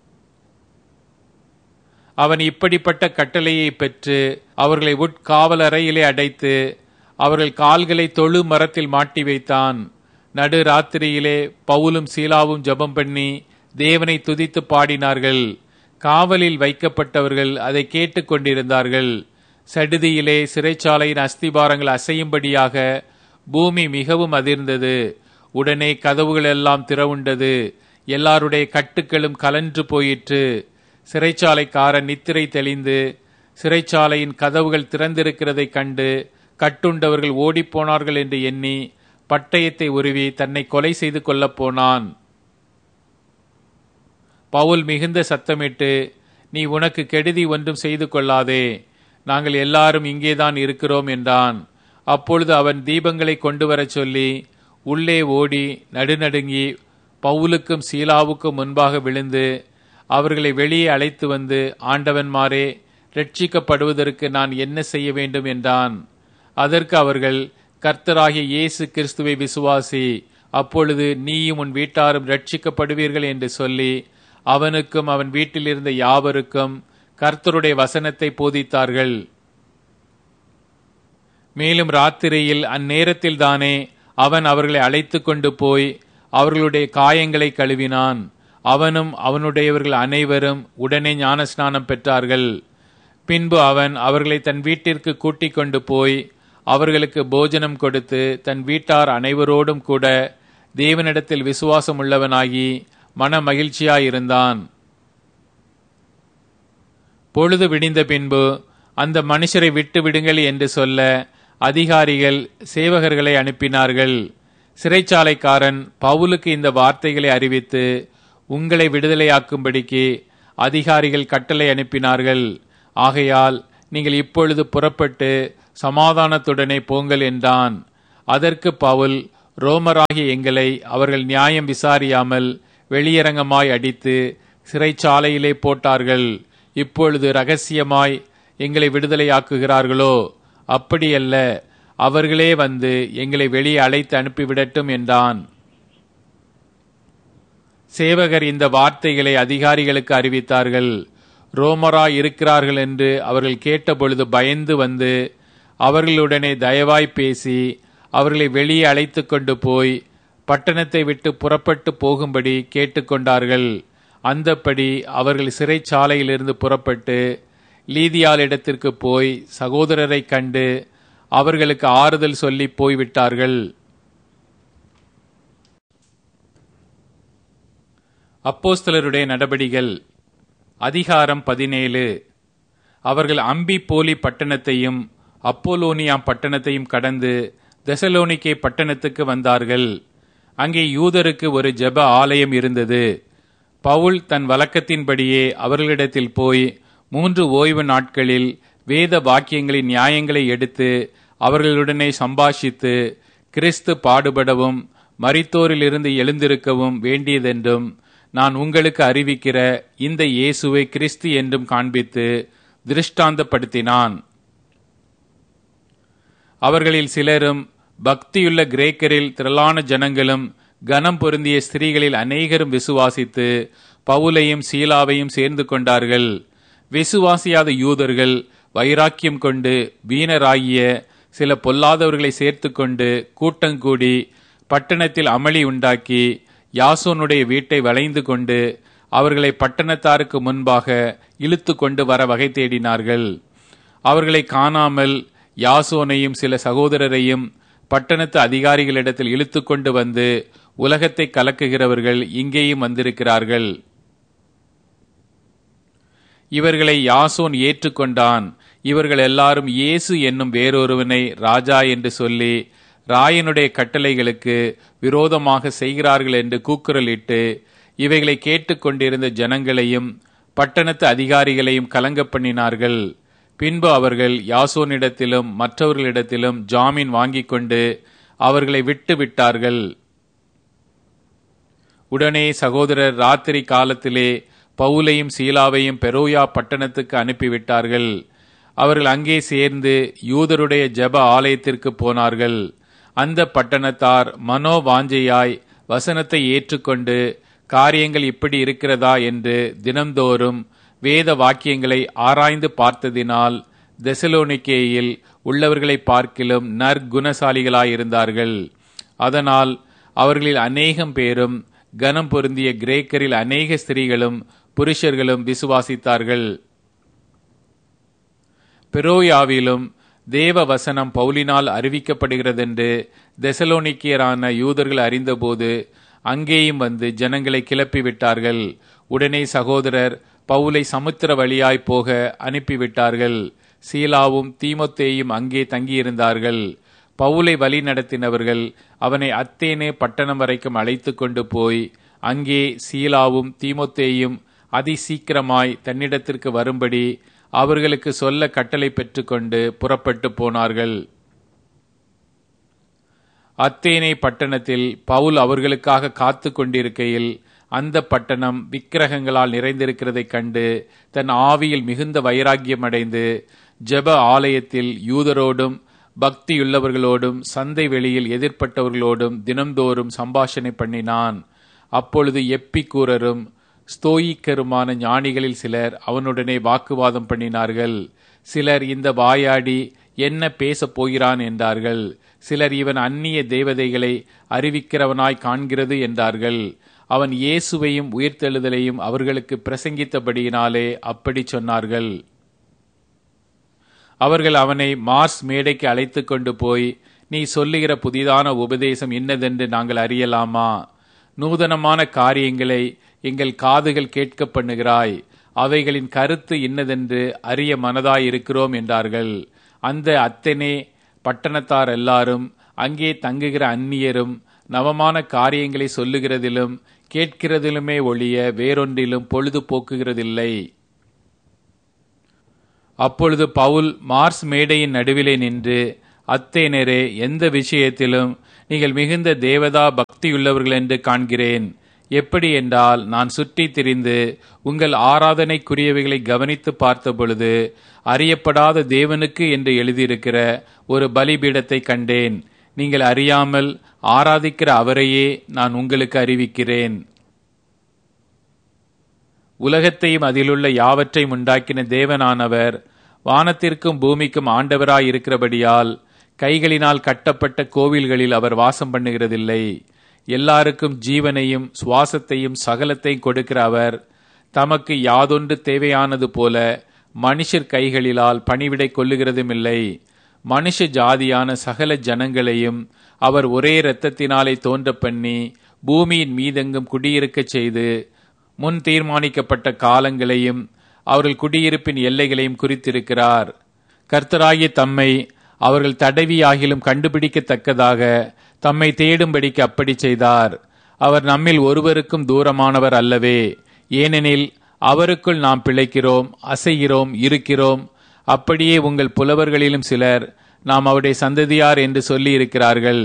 அவன் இப்படிப்பட்ட கட்டளையை பெற்று அவர்களை உட்காவலறையிலே அடைத்து அவர்கள் கால்களை தொழு மரத்தில் மாட்டி வைத்தான். நடு ராத்திரியிலே பவுலும் சீலாவும் ஜெபம் பண்ணி தேவனை துதித்து பாடினார்கள். காவலில் வைக்கப்பட்டவர்கள் அதை கேட்டுக் கொண்டிருந்தார்கள். சடுதியிலே சிறைச்சாலையின் அஸ்திபாரங்கள் அசையும்படியாக பூமி மிகவும் அதிர்ந்தது. உடனே கதவுகள் எல்லாம் திறவுண்டது. எல்லாருடைய கட்டுக்களும் கலன்று போயிற்று. சிறைச்சாலைக்காரன் நித்திரை தெளிந்து சிறைச்சாலையின் கதவுகள் திறந்திருக்கிறதை கண்டு கட்டுண்டவர்கள் ஓடிப்போனார்கள் என்று எண்ணி பட்டயத்தை உருவி தன்னை கொலை செய்து கொள்ளப் போனான். பவுல் மிகுந்த சத்தமிட்டு, நீ உனக்கு கெடுதி ஒன்றும் செய்து கொள்ளாதே, நாங்கள் எல்லாரும் இங்கேதான் இருக்கிறோம் என்றான். அப்பொழுது அவன் தீபங்களை கொண்டு வரச் சொல்லி உள்ளே ஓடி நடுநடுங்கி பவுலுக்கும் சீலாவுக்கும் முன்பாக விழுந்து அவர்களை வெளியே அழைத்து வந்து, ஆண்டவன்மாரே, ரட்சிக்கப்படுவதற்கு நான் என்ன செய்ய வேண்டும் என்றான். அதற்கு அவர்கள், கர்த்தராகிய இயேசு கிறிஸ்துவை விசுவாசி, அப்பொழுது நீயும் உன் வீட்டாரும் ரட்சிக்கப்படுவீர்கள் என்று சொல்லி அவனுக்கும் அவன் வீட்டில் இருந்த யாவருக்கும் கர்த்தருடைய வசனத்தை போதித்தார்கள். மேலும் ராத்திரியில் அந்நேரத்தில் தானே அவன் அவர்களை அழைத்து கொண்டு போய் அவர்களுடைய காயங்களை கழுவினான். அவனும் அவனுடையவர்கள் அனைவரும் உடனே ஞானஸ்நானம் பெற்றார்கள். பின்பு அவன் அவர்களை தன் வீட்டிற்கு கூட்டிக் கொண்டு போய் அவர்களுக்கு போஜனம் கொடுத்து தன் வீட்டார் அனைவரோடும் கூட தேவனிடத்தில் விசுவாசம் உள்ளவனாகி மன மகிழ்ச்சியாயிருந்தான். பொழுது விடிந்த பின்பு அந்த மனுஷரை விட்டு விடுங்கள் என்று சொல்ல அதிகாரிகள் சேவகர்களை அனுப்பினார்கள். சிறைச்சாலைக்காரன் பவுலுக்கு இந்த வார்த்தைகளை அறிவித்து, உங்களை விடுதலையாக்கும்படிக்கு அதிகாரிகள் கட்டளை அனுப்பினார்கள். ஆகையால் நீங்கள் இப்பொழுது புறப்பட்டு சமாதானத்துடனே போங்கள் என்றான். அதற்கு பவுல், ரோமராகிய எங்களை அவர்கள் நியாயம் விசாரியாமல் வெளியரங்கமாய் அடித்து சிறைச்சாலையிலே போட்டார்கள். இப்பொழுது இரகசியமாய் எங்களை விடுதலையாக்குகிறார்களோ? அப்படியல்ல, அவர்களே வந்து எங்களை வெளியே அழைத்து அனுப்பிவிடட்டும் என்றான். சேவகர் இந்த வார்த்தைகளை அதிகாரிகளுக்கு அறிவித்தார்கள். ரோமராய் இருக்கிறார்கள் என்று அவர்கள் கேட்டபொழுது பயந்து வந்து அவர்களுடனே தயவாய் பேசி அவர்களை வெளியே அழைத்து கொண்டு போய் பட்டணத்தை விட்டு புறப்பட்டு போகும்படி கேட்டுக்கொண்டார்கள். அந்தப்படி அவர்கள் சிறைச்சாலையிலிருந்து புறப்பட்டு லீதியாளிடத்திற்கு போய் சகோதரரை கண்டு அவர்களுக்கு ஆறுதல் சொல்லி போய்விட்டார்கள். அப்போஸ்தலருடைய நடபடிகள் அதிகாரம் பதினேழு. அவர்கள் அம்பி போலி பட்டணத்தையும் அப்போலோனியா பட்டணத்தையும் கடந்து தெசலோனிக்கே பட்டணத்துக்கு வந்தார்கள். அங்கே யூதருக்கு ஒரு ஜெப ஆலயம் இருந்தது. பவுல் தன் வழக்கத்தின்படியே அவர்களிடத்தில் போய் மூன்று ஓய்வு நாட்களில் வேத வாக்கியங்களின் நியாயங்களை எடுத்து அவர்களுடனே சம்பாஷித்து, கிறிஸ்து பாடுபடவும் மரித்தோரிலிருந்து எழுந்திருக்கவும் வேண்டியதென்றும் நான் உங்களுக்கு அறிவிக்கிற இந்த இயேசுவை கிறிஸ்து என்றும் காண்பித்து திருஷ்டாந்தப்படுத்தினான். அவர்களில் சிலரும் பக்தியுள்ள கிரேக்கரில் திரளான ஜனங்களும் கனம் பொருந்திய ஸ்திரீகளில் அநேகரும் விசுவாசித்து பவுலையும் சீலாவையும் சேர்ந்து கொண்டார்கள். விசுவாசியாத யூதர்கள் வைராக்கியம் கொண்டு வீணராகிய சில பொல்லாதவர்களை சேர்த்து கொண்டு கூட்டங்கூடி பட்டணத்தில் அமளி உண்டாக்கி யாசோனுடைய வீட்டை வளைந்து கொண்டு அவர்களை பட்டணத்தாருக்கு முன்பாக இழுத்து கொண்டு வர வகை தேடினார்கள். அவர்களை காணாமல் யாசோனையும் சில சகோதரரையும் பட்டணத்து அதிகாரிகளிடத்தில் இழுத்து கொண்டு வந்து, உலகத்தை கலக்குகிறவர்கள் இங்கேயும் வந்திருக்கிறார்கள். இவர்களை யாசோன் ஏற்றுக்கொண்டான். இவர்கள் எல்லாரும் இயேசு என்னும் வேறொருவனை ராஜா என்று சொல்லி ராயனுடைய கட்டளைகளுக்கு விரோதமாக செய்கிறார்கள் என்று கூக்குரலிட்டு இவைகளை கேட்டுக்கொண்டிருந்த ஜனங்களையும் பட்டணத்து அதிகாரிகளையும் கலங்க பண்ணினார்கள். பின்பு அவர்கள் யாசோனிடத்திலும் மற்றவர்களிடத்திலும் ஜாமீன் வாங்கிக் கொண்டு அவர்களை விட்டு விட்டார்கள். உடனே சகோதரர் ராத்திரி காலத்திலே பவுலையும் சீலாவையும் பெரோயா பட்டணத்துக்கு அனுப்பிவிட்டார்கள். அவர்கள் அங்கே சேர்ந்து யூதருடைய ஜெப ஆலயத்திற்கு போனார்கள். அந்த பட்டணத்தார் மனோவாஞ்சையாய் வசனத்தை ஏற்றுக்கொண்டு காரியங்கள் இப்படி இருக்கிறதா என்று தினம்தோறும் வேத வாக்கியங்களை ஆராய்ந்து பார்த்ததினால் தெசலோனிக்கேயில் உள்ளவர்களை பார்க்கிலும் நற்குணசாலிகளாயிருந்தார்கள். அதனால் அவர்களில் அநேகம் பேரும் கனம் பொருந்திய கிரேக்கரில் அநேக ஸ்திரீகளும் புருஷர்களும் விசுவாசித்தார்கள். பெரோயாவிலும் தேவ வசனம் பவுலினால் அறிவிக்கப்படுகிறதென்று தெசலோனிக்கியரான யூதர்கள் அறிந்தபோது அங்கேயும் வந்து ஜனங்களை கிளப்பிவிட்டார்கள். உடனே சகோதரர் பவுலை சமுத்திர வழியாய் போக அனுப்பிவிட்டார்கள். சீலாவும் தீமோத்தேயும் அங்கே தங்கியிருந்தார்கள். பவுலை வழி நடத்தினவர்கள் அவனை அத்தேனே பட்டணம் வரைக்கும் அழைத்து கொண்டு போய் அங்கே சீலாவும் தீமோத்தேயும் அதி சீக்கிரமாய் தன்னிடத்திற்கு வரும்படி அவர்களுக்கு சொல்ல கட்டளை பெற்றுக்கொண்டு புறப்பட்டு போனார்கள். அத்தேனே பட்டணத்தில் பவுல் அவர்களுக்காக காத்து கொண்டிருக்கையில் அந்த பட்டணம் விக்கிரகங்களால் நிறைந்திருக்கிறதைக் கண்டு தன் ஆவியில் மிகுந்த வைராக்கியம் அடைந்து ஜெப ஆலயத்தில் யூதரோடும் பக்தியுள்ளவர்களோடும் சந்தை வெளியில் எதிர்ப்பட்டவர்களோடும் தினம்தோறும் சம்பாஷணை பண்ணினான். அப்பொழுது எப்பிக்கூரரும் ஸ்தோயிக்கருமான ஞானிகளில் சிலர் அவனுடனே வாக்குவாதம் பண்ணினார்கள். சிலர் இந்த வாயாடி என்ன பேசப் போகிறான் என்றார்கள். சிலர் இவன் அந்நிய தேவதைகளை அறிவிக்கிறவனாய் காண்கிறது என்றார்கள். அவன் இயேசுவையும் உயிர்த்தெழுதலையும் அவர்களுக்கு பிரசங்கித்தபடியினாலே அப்படி சொன்னார்கள். அவர்கள் அவனை மார்ஸ் மேடைக்கு அழைத்து கொண்டு போய், நீ சொல்லுகிற புதிதான உபதேசம் இன்னதென்று நாங்கள் அறியலாமா? நூதனமான காரியங்களை எங்கள் காதுகள் கேட்க பண்ணுகிறாய். அவைகளின் கருத்து இன்னதென்று அறிய மனதாயிருக்கிறோம் என்றார்கள். அந்த அத்தனே பட்டணத்தார் எல்லாரும் அங்கே தங்குகிற அந்நியரும் நவமான காரியங்களை சொல்லுகிறதிலும் கேட்கிறதிலுமே ஒழிய வேறொன்றிலும் பொழுது போக்குகிறதில்லை. அப்பொழுது பவுல் மார்ஸ் மேடையின் நடுவிலே நின்று, அத்தேனரே, எந்த விஷயத்திலும் நீங்கள் மிகுந்த தேவதா பக்தியுள்ளவர்கள் என்று காண்கிறேன். எப்படி என்றால், நான் சுற்றி திரிந்து உங்கள் ஆராதனைக்குரியவைகளை கவனித்து பார்த்த பொழுது அறியப்படாத தேவனுக்கு என்று எழுதியிருக்கிற ஒரு பலிபீடத்தை கண்டேன். நீங்கள் அறியாமல் ஆராதிக்கிற அவரையே நான் உங்களுக்கு அறிவிக்கிறேன். உலகத்தையும் அதிலுள்ள யாவற்றையும் உண்டாக்கின தேவனானவர் வானத்திற்கும் பூமிக்கும் ஆண்டவராயிருக்கிறபடியால் கைகளினால் கட்டப்பட்ட கோவில்களில் அவர் வாசம் பண்ணுகிறதில்லை. எல்லாருக்கும் ஜீவனையும் சுவாசத்தையும் சகலத்தையும் கொடுக்கிற அவர் தமக்கு யாதொன்று தேவையானது போல மனுஷர் கைகளிலால் பணிவிடை கொள்ளுகிறதும் இல்லை. மனுஷ ஜாதியான சகல ஜனங்களையும் அவர் ஒரே இரத்தத்தினாலே தோன்ற பண்ணி பூமியின் மீதெங்கும் குடியிருக்கச் செய்து முன் தீர்மானிக்கப்பட்ட காலங்களையும் அவர்கள் குடியிருப்பின் எல்லைகளையும் குறித்திருக்கிறார். கர்த்தராகிய தம்மை அவர்கள் தடவியாகிலும் கண்டுபிடிக்கத்தக்கதாக தம்மை தேடும்படிக்கு அப்படி செய்தார். அவர் நம்மில் ஒருவருக்கும் தூரமானவர் அல்லவே. ஏனெனில் அவருக்குள் நாம் பிழைக்கிறோம், அசைகிறோம், இருக்கிறோம். அப்படியே உங்கள் புலவர்களிலும் சிலர் நாம் அவருடைய சந்ததியார் என்று சொல்லி இருக்கிறார்கள்.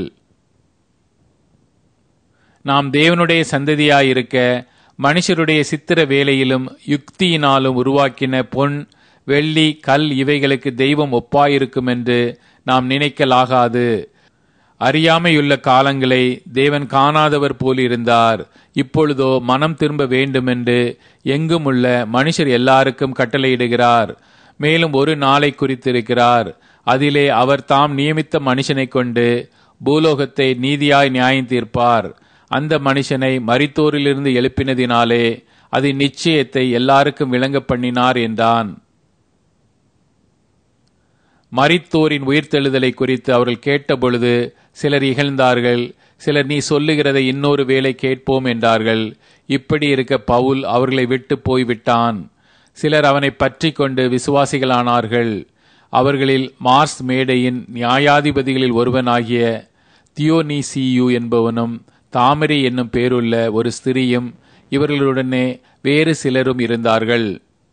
நாம் தேவனுடைய சந்ததியாயிருக்க மனுஷருடைய சித்திர வேலையிலும் யுக்தியினாலும் உருவாக்கின பொன், வெள்ளி, கல் இவைகளுக்கு தெய்வம் ஒப்பாயிருக்கும் என்று நாம் நினைக்கலாகாது. அறியாமையுள்ள காலங்களை தேவன் காணாதவர் போல் இருந்தார். இப்பொழுதோ மனம் திரும்ப வேண்டுமென்று எங்கும் உள்ள மனுஷர் எல்லாருக்கும் கட்டளையிடுகிறார். மேலும் ஒரு நாளை குறித்திருக்கிறார். அதிலே அவர் தாம் நியமித்த மனுஷனை கொண்டு பூலோகத்தை நீதியாய் நியாயம் தீர்ப்பார். அந்த மனுஷனை மரித்தோரிலிருந்து எழுப்பினதினாலே அது நிச்சயத்தை எல்லாருக்கும் விளங்க பண்ணினார் என்றான். மரித்தோரின் உயிர்த்தெழுதலை குறித்து அவர்கள் கேட்டபொழுது சிலர் இகழ்ந்தார்கள். சிலர், நீ சொல்லுகிறதை இன்னொரு வேளை கேட்போம் என்றார்கள். இப்படி இருக்க பவுல் அவர்களை விட்டு போய்விட்டான். சிலர் அவனை பற்றி கொண்டு விசுவாசிகளானார்கள். அவர்களில் மார்ஸ் மேடையின் நியாயாதிபதிகளில் ஒருவனாகிய தியோனீசியு என்பவனும் தாமரை என்னும் பேருள்ள ஒரு ஸ்திரியும் இவர்களுடனே வேறு சிலரும் இருந்தார்கள்.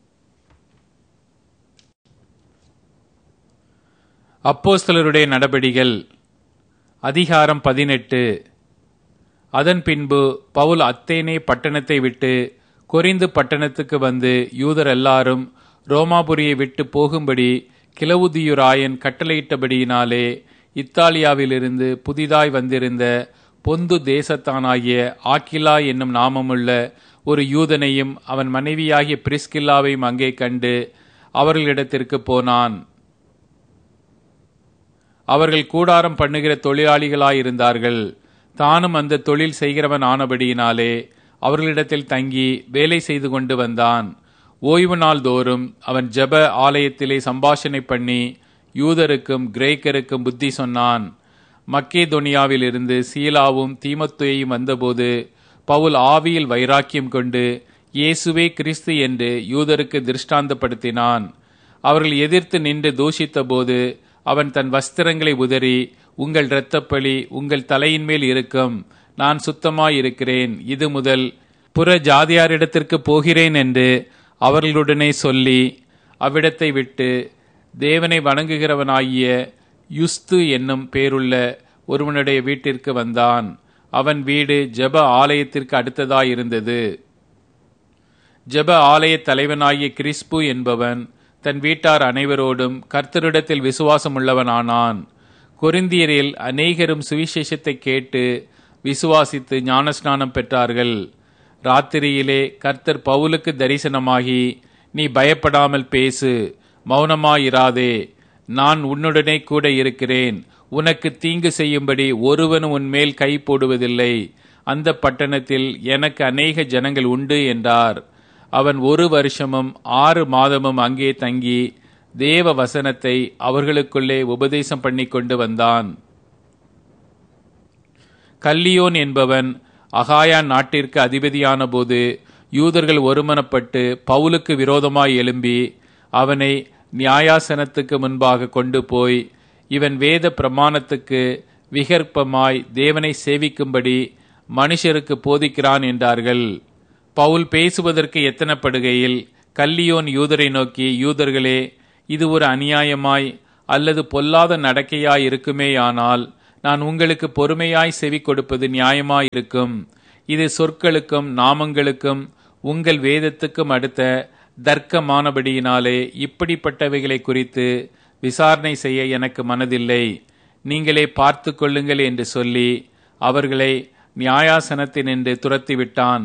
அப்போஸ்தலருடைய நடபடிகள் அதிகாரம் பதினெட்டு. அதன் பின்பு பவுல் அத்தேனே பட்டணத்தை விட்டு கொரிந்து பட்டணத்துக்கு வந்து யூதர் எல்லாரும் ரோமாபுரியை விட்டு போகும்படி கிலவுதியுராயன் கட்டளையிட்டபடியினாலே இத்தாலியாவிலிருந்து புதிதாய் வந்திருந்த பொந்து தேசத்தானாகிய ஆக்கிலா என்னும் நாமமுள்ள ஒரு யூதனையும் அவன் மனைவியாகிய பிரிஸ்கில்லாவையும் அங்கே கண்டு அவர்களிடத்திற்கு போனான். அவர்கள் கூடாரம் பண்ணுகிற தொழிலாளிகளாயிருந்தார்கள். தானும் அந்த தொழில் செய்கிறவன் ஆனபடியினாலே அவர்களிடத்தில் தங்கி வேலை செய்து கொண்டு வந்தான். ஓய்வு நாள் தோறும் அவன் ஜெப ஆலயத்திலே சம்பாஷணை பண்ணி யூதருக்கும் கிரேக்கருக்கும் புத்தி சொன்னான். மக்கேதோனியாவிலிருந்து சீலாவும் தீமோத்தேயும் வந்தபோது பவுல் ஆவியில் வைராக்கியம் கொண்டு இயேசுவே கிறிஸ்து என்று யூதருக்கு திருஷ்டாந்தப்படுத்தினான். அவர்கள் எதிர்த்து நின்று தூஷித்த போது அவன் தன் வஸ்திரங்களை உதறி, உங்கள் இரத்தப்பழி உங்கள் தலையின் மேல் இருக்கும், நான் சுத்தமாயிருக்கிறேன், இது முதல் புற ஜாதியாரிடத்திற்கு போகிறேன் என்று அவர்களுடனே சொல்லி அவ்விடத்தை விட்டு தேவனை வணங்குகிறவனாகிய யுஸ்து என்னும் பேருள்ள ஒருவனுடைய வீட்டிற்கு வந்தான். அவன் வீடு ஜெப ஆலயத்திற்கு அடுத்ததாயிருந்தது. ஜெப ஆலய தலைவனாகிய கிறிஸ்பு என்பவன் தன் வீட்டார் அனைவரோடும் கர்த்தரிடத்தில் விசுவாசம் உள்ளவனானான். கொரிந்தியரில் அநேகரும் சுவிசேஷத்தை கேட்டு விசுவாசித்து ஞானஸ்நானம் பெற்றார்கள். ராத்திரியிலே கர்த்தர் பவுலுக்கு தரிசனமாகி, நீ பயப்படாமல் பேசு, மௌனமாயிராதே, நான் உன்னுடனே கூட இருக்கிறேன், உனக்கு தீங்கு செய்யும்படி ஒருவனும் உன்மேல் கை போடுவதில்லை, அந்த பட்டணத்தில் எனக்கு அநேக ஜனங்கள் உண்டு என்றார். அவன் ஒரு வருஷமும் ஆறு மாதமும் அங்கே தங்கி தேவ வசனத்தை அவர்களுக்குள்ளே உபதேசம் பண்ணி கொண்டு வந்தான். கல்லியோன் என்பவன் அகாயா நாட்டிற்கு அதிபதியான போது யூதர்கள் ஒருமனப்பட்டு பவுலுக்கு விரோதமாய் எழும்பி அவனை நியாயாசனத்துக்கு முன்பாக கொண்டு போய், இவன் வேத பிரமாணத்துக்கு விகற்பமாய் தேவனை சேவிக்கும்படி மனுஷருக்கு போதிக்கிறான் என்றார்கள். பவுல் பேசுவதற்கு எத்தனப்படுகையில் கல்லியோன் யூதரை நோக்கி, யூதர்களே, இது ஒரு அநியாயமாய் அல்லது பொல்லாத நடக்கையாய் இருக்குமேயானால் நான் உங்களுக்கு பொறுமையாய் செவி கொடுப்பது நியாயமாயிருக்கும். இது சொற்களுக்கும் நாமங்களுக்கும் உங்கள் வேதத்துக்கும் அடுத்த தர்க்கமானபடியினாலே இப்படிப்பட்டவைகளை குறித்து விசாரணை செய்ய எனக்கு மனதில்லை. நீங்களே பார்த்து கொள்ளுங்கள் என்று சொல்லி அவர்களை நியாயாசனத்தினின்று துரத்திவிட்டான்.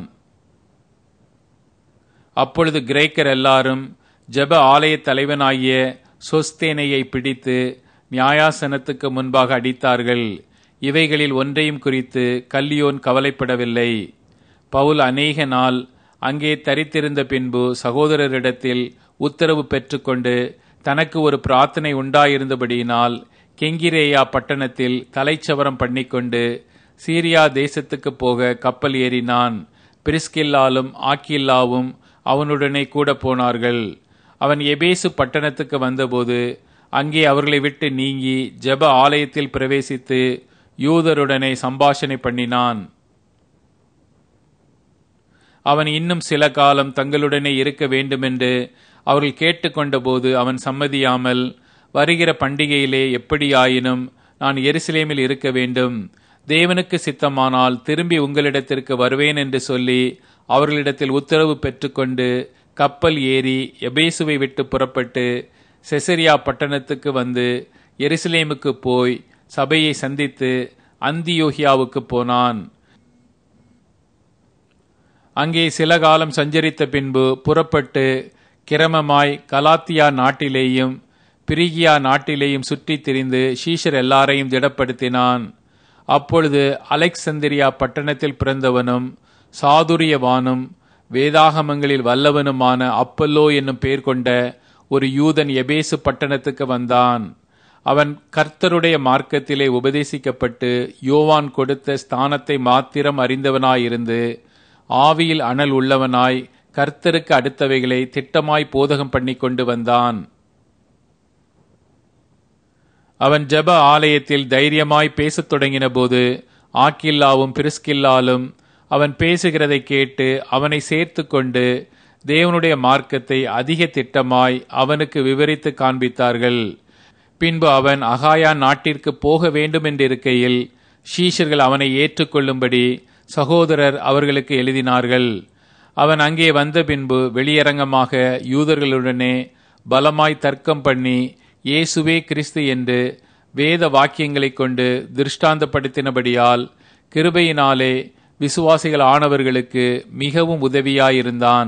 அப்பொழுது கிரேக்கர் எல்லாரும் ஜெப ஆலய தலைவனாகிய சொஸ்தேனையை பிடித்து நியாயாசனத்துக்கு முன்பாக அடித்தார்கள். இவைகளில் ஒன்றையும் குறித்து கல்லியோன் கவலைப்படவில்லை. பவுல் அநேக நாள் அங்கே தரித்திருந்த பின்பு சகோதரரிடத்தில் உத்தரவு பெற்றுக்கொண்டு தனக்கு ஒரு பிரார்த்தனை உண்டாயிருந்தபடியினால் கெங்கிரேயா பட்டணத்தில் தலைச்சவரம் பண்ணிக்கொண்டு சீரியா தேசத்துக்கு போக கப்பல் ஏறினான். பிரிஸ்கில்லாலும் ஆக்கில்லாவும் அவனுடனே கூட போனார்கள். அவன் எபேசு பட்டணத்துக்கு வந்தபோது அங்கே அவர்களை விட்டு நீங்கி ஜெப ஆலயத்தில் பிரவேசித்து யூதருடனே சம்பாஷணை பண்ணினான். அவன் இன்னும் சில காலம் தங்களுடனே இருக்க வேண்டுமென்று அவர்கள் கேட்டுக்கொண்டபோது அவன் சம்மதியாமல், வருகிற பண்டிகையிலே எப்படியாயினும் நான் எருசலேமில் இருக்க வேண்டும், தேவனுக்கு சித்தமானால் திரும்பி உங்களிடத்திற்கு வருவேன் என்று சொல்லி அவர்களிடத்தில் உத்தரவு பெற்றுக்கொண்டு கப்பல் ஏறி எபேசுவை விட்டு புறப்பட்டு செசரியா பட்டணத்துக்கு வந்து எருசலேமுக்கு போய் சபையை சந்தித்து அந்தியோகியாவுக்கு போனான். அங்கே சில காலம் சஞ்சரித்த பின்பு புறப்பட்டு கிரமமாய் கலாத்தியா நாட்டிலேயும் பிரிகியா நாட்டிலேயும் சுற்றி திரிந்து சீஷர் எல்லாரையும் திடப்படுத்தினான். அப்பொழுது அலெக்சந்திரியா பட்டணத்தில் பிறந்தவனும் சாதுரியவானும் வேதாகமங்களில் வல்லவனுமான அப்பல்லோ என்னும் பெயர் கொண்ட ஒரு யூதன் எபேசு பட்டணத்துக்கு வந்தான். அவன் கர்த்தருடைய மார்க்கத்திலே உபதேசிக்கப்பட்டு யோவான் கொடுத்த ஸ்தானத்தை மாத்திரம் அறிந்தவனாயிருந்து ஆவியில் அனல் உள்ளவனாய் கர்த்தருக்கு அடுத்தவைகளை திட்டமாய் போதகம் பண்ணி கொண்டு வந்தான். அவன் ஜெப ஆலயத்தில் தைரியமாய் பேசத் தொடங்கின போது ஆக்கில்லாவும் பிரிஸ்கில்லாலும் அவன் பேசுகிறதை கேட்டு அவனை சேர்த்து கொண்டு தேவனுடைய மார்க்கத்தை அதிக திட்டமாய் அவனுக்கு விவரித்து காண்பித்தார்கள். பின்பு அவன் அகாயா நாட்டிற்கு போக வேண்டும் என்றிருக்கையில் சீஷர்கள் அவனை ஏற்றுக்கொள்ளும்படி சகோதரர் அவர்களுக்கு எழுதினார்கள். அவன் அங்கே வந்த பின்பு வெளியரங்கமாக யூதர்களுடனே பலமாய் தர்க்கம் பண்ணி இயேசுவே கிறிஸ்து என்று வேத வாக்கியங்களை கொண்டு திருஷ்டாந்தப்படுத்தினபடியால் கிருபையினாலே விசுவாசிகள் ஆனவர்களுக்கு மிகவும் உதவியாயிருந்தான்.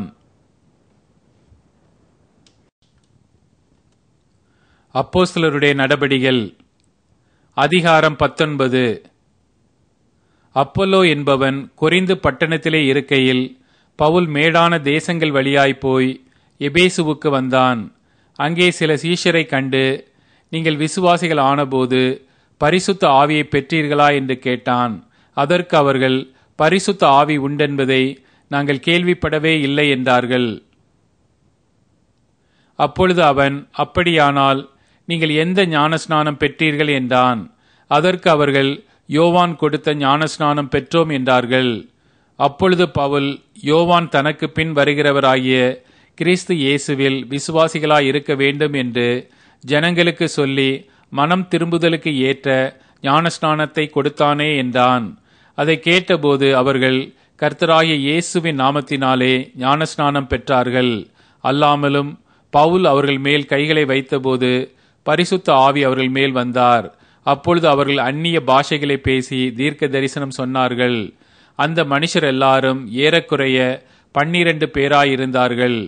அப்போஸ்தலருடைய நடபடிகள் அதிகாரம் பத்தொன்பது. அப்பல்லோ என்பவன் கொரிந்து பட்டணத்திலே இருக்கையில் பவுல் மேடான தேசங்கள் வழியாய் போய் எபேசுவுக்கு வந்தான். அங்கே சில சீஷரை கண்டு, நீங்கள் விசுவாசிகள் ஆனபோது பரிசுத்த ஆவியை பெற்றீர்களா என்று கேட்டான். அதற்கு அவர்கள், பரிசுத்த ஆவி உண்டென்பதை நாங்கள் கேள்விப்படவே இல்லை என்றார்கள். அப்பொழுது அவன், அப்படியானால் நீங்கள் எந்த ஞானஸ்நானம் பெற்றீர்கள் என்றான். அதற்கு அவர்கள், யோவான் கொடுத்த ஞானஸ்நானம் பெற்றோம் என்றார்கள். அப்பொழுது பவுல், யோவான் தனக்கு பின் வருகிறவராகிய கிறிஸ்து இயேசுவில் விசுவாசிகளாய் இருக்க வேண்டும் என்று ஜனங்களுக்கு சொல்லி மனம் திரும்புதலுக்கு ஏற்ற ஞானஸ்நானத்தை கொடுத்தானே என்றான். அதை கேட்டபோது அவர்கள் கர்த்தராகிய இயேசுவின் நாமத்தினாலே ஞானஸ்நானம் பெற்றார்கள். அல்லாமலும் பவுல் அவர்கள் மேல் கைகளை வைத்தபோது பரிசுத்த ஆவி அவர்கள் மேல் வந்தார். அப்பொழுது அவர்கள் அந்நிய பாஷைகளை பேசி தீர்க்க தரிசனம் சொன்னார்கள். அந்த மனுஷர் எல்லாரும் ஏறக்குறைய பன்னிரண்டு பேராயிருந்தார்கள்.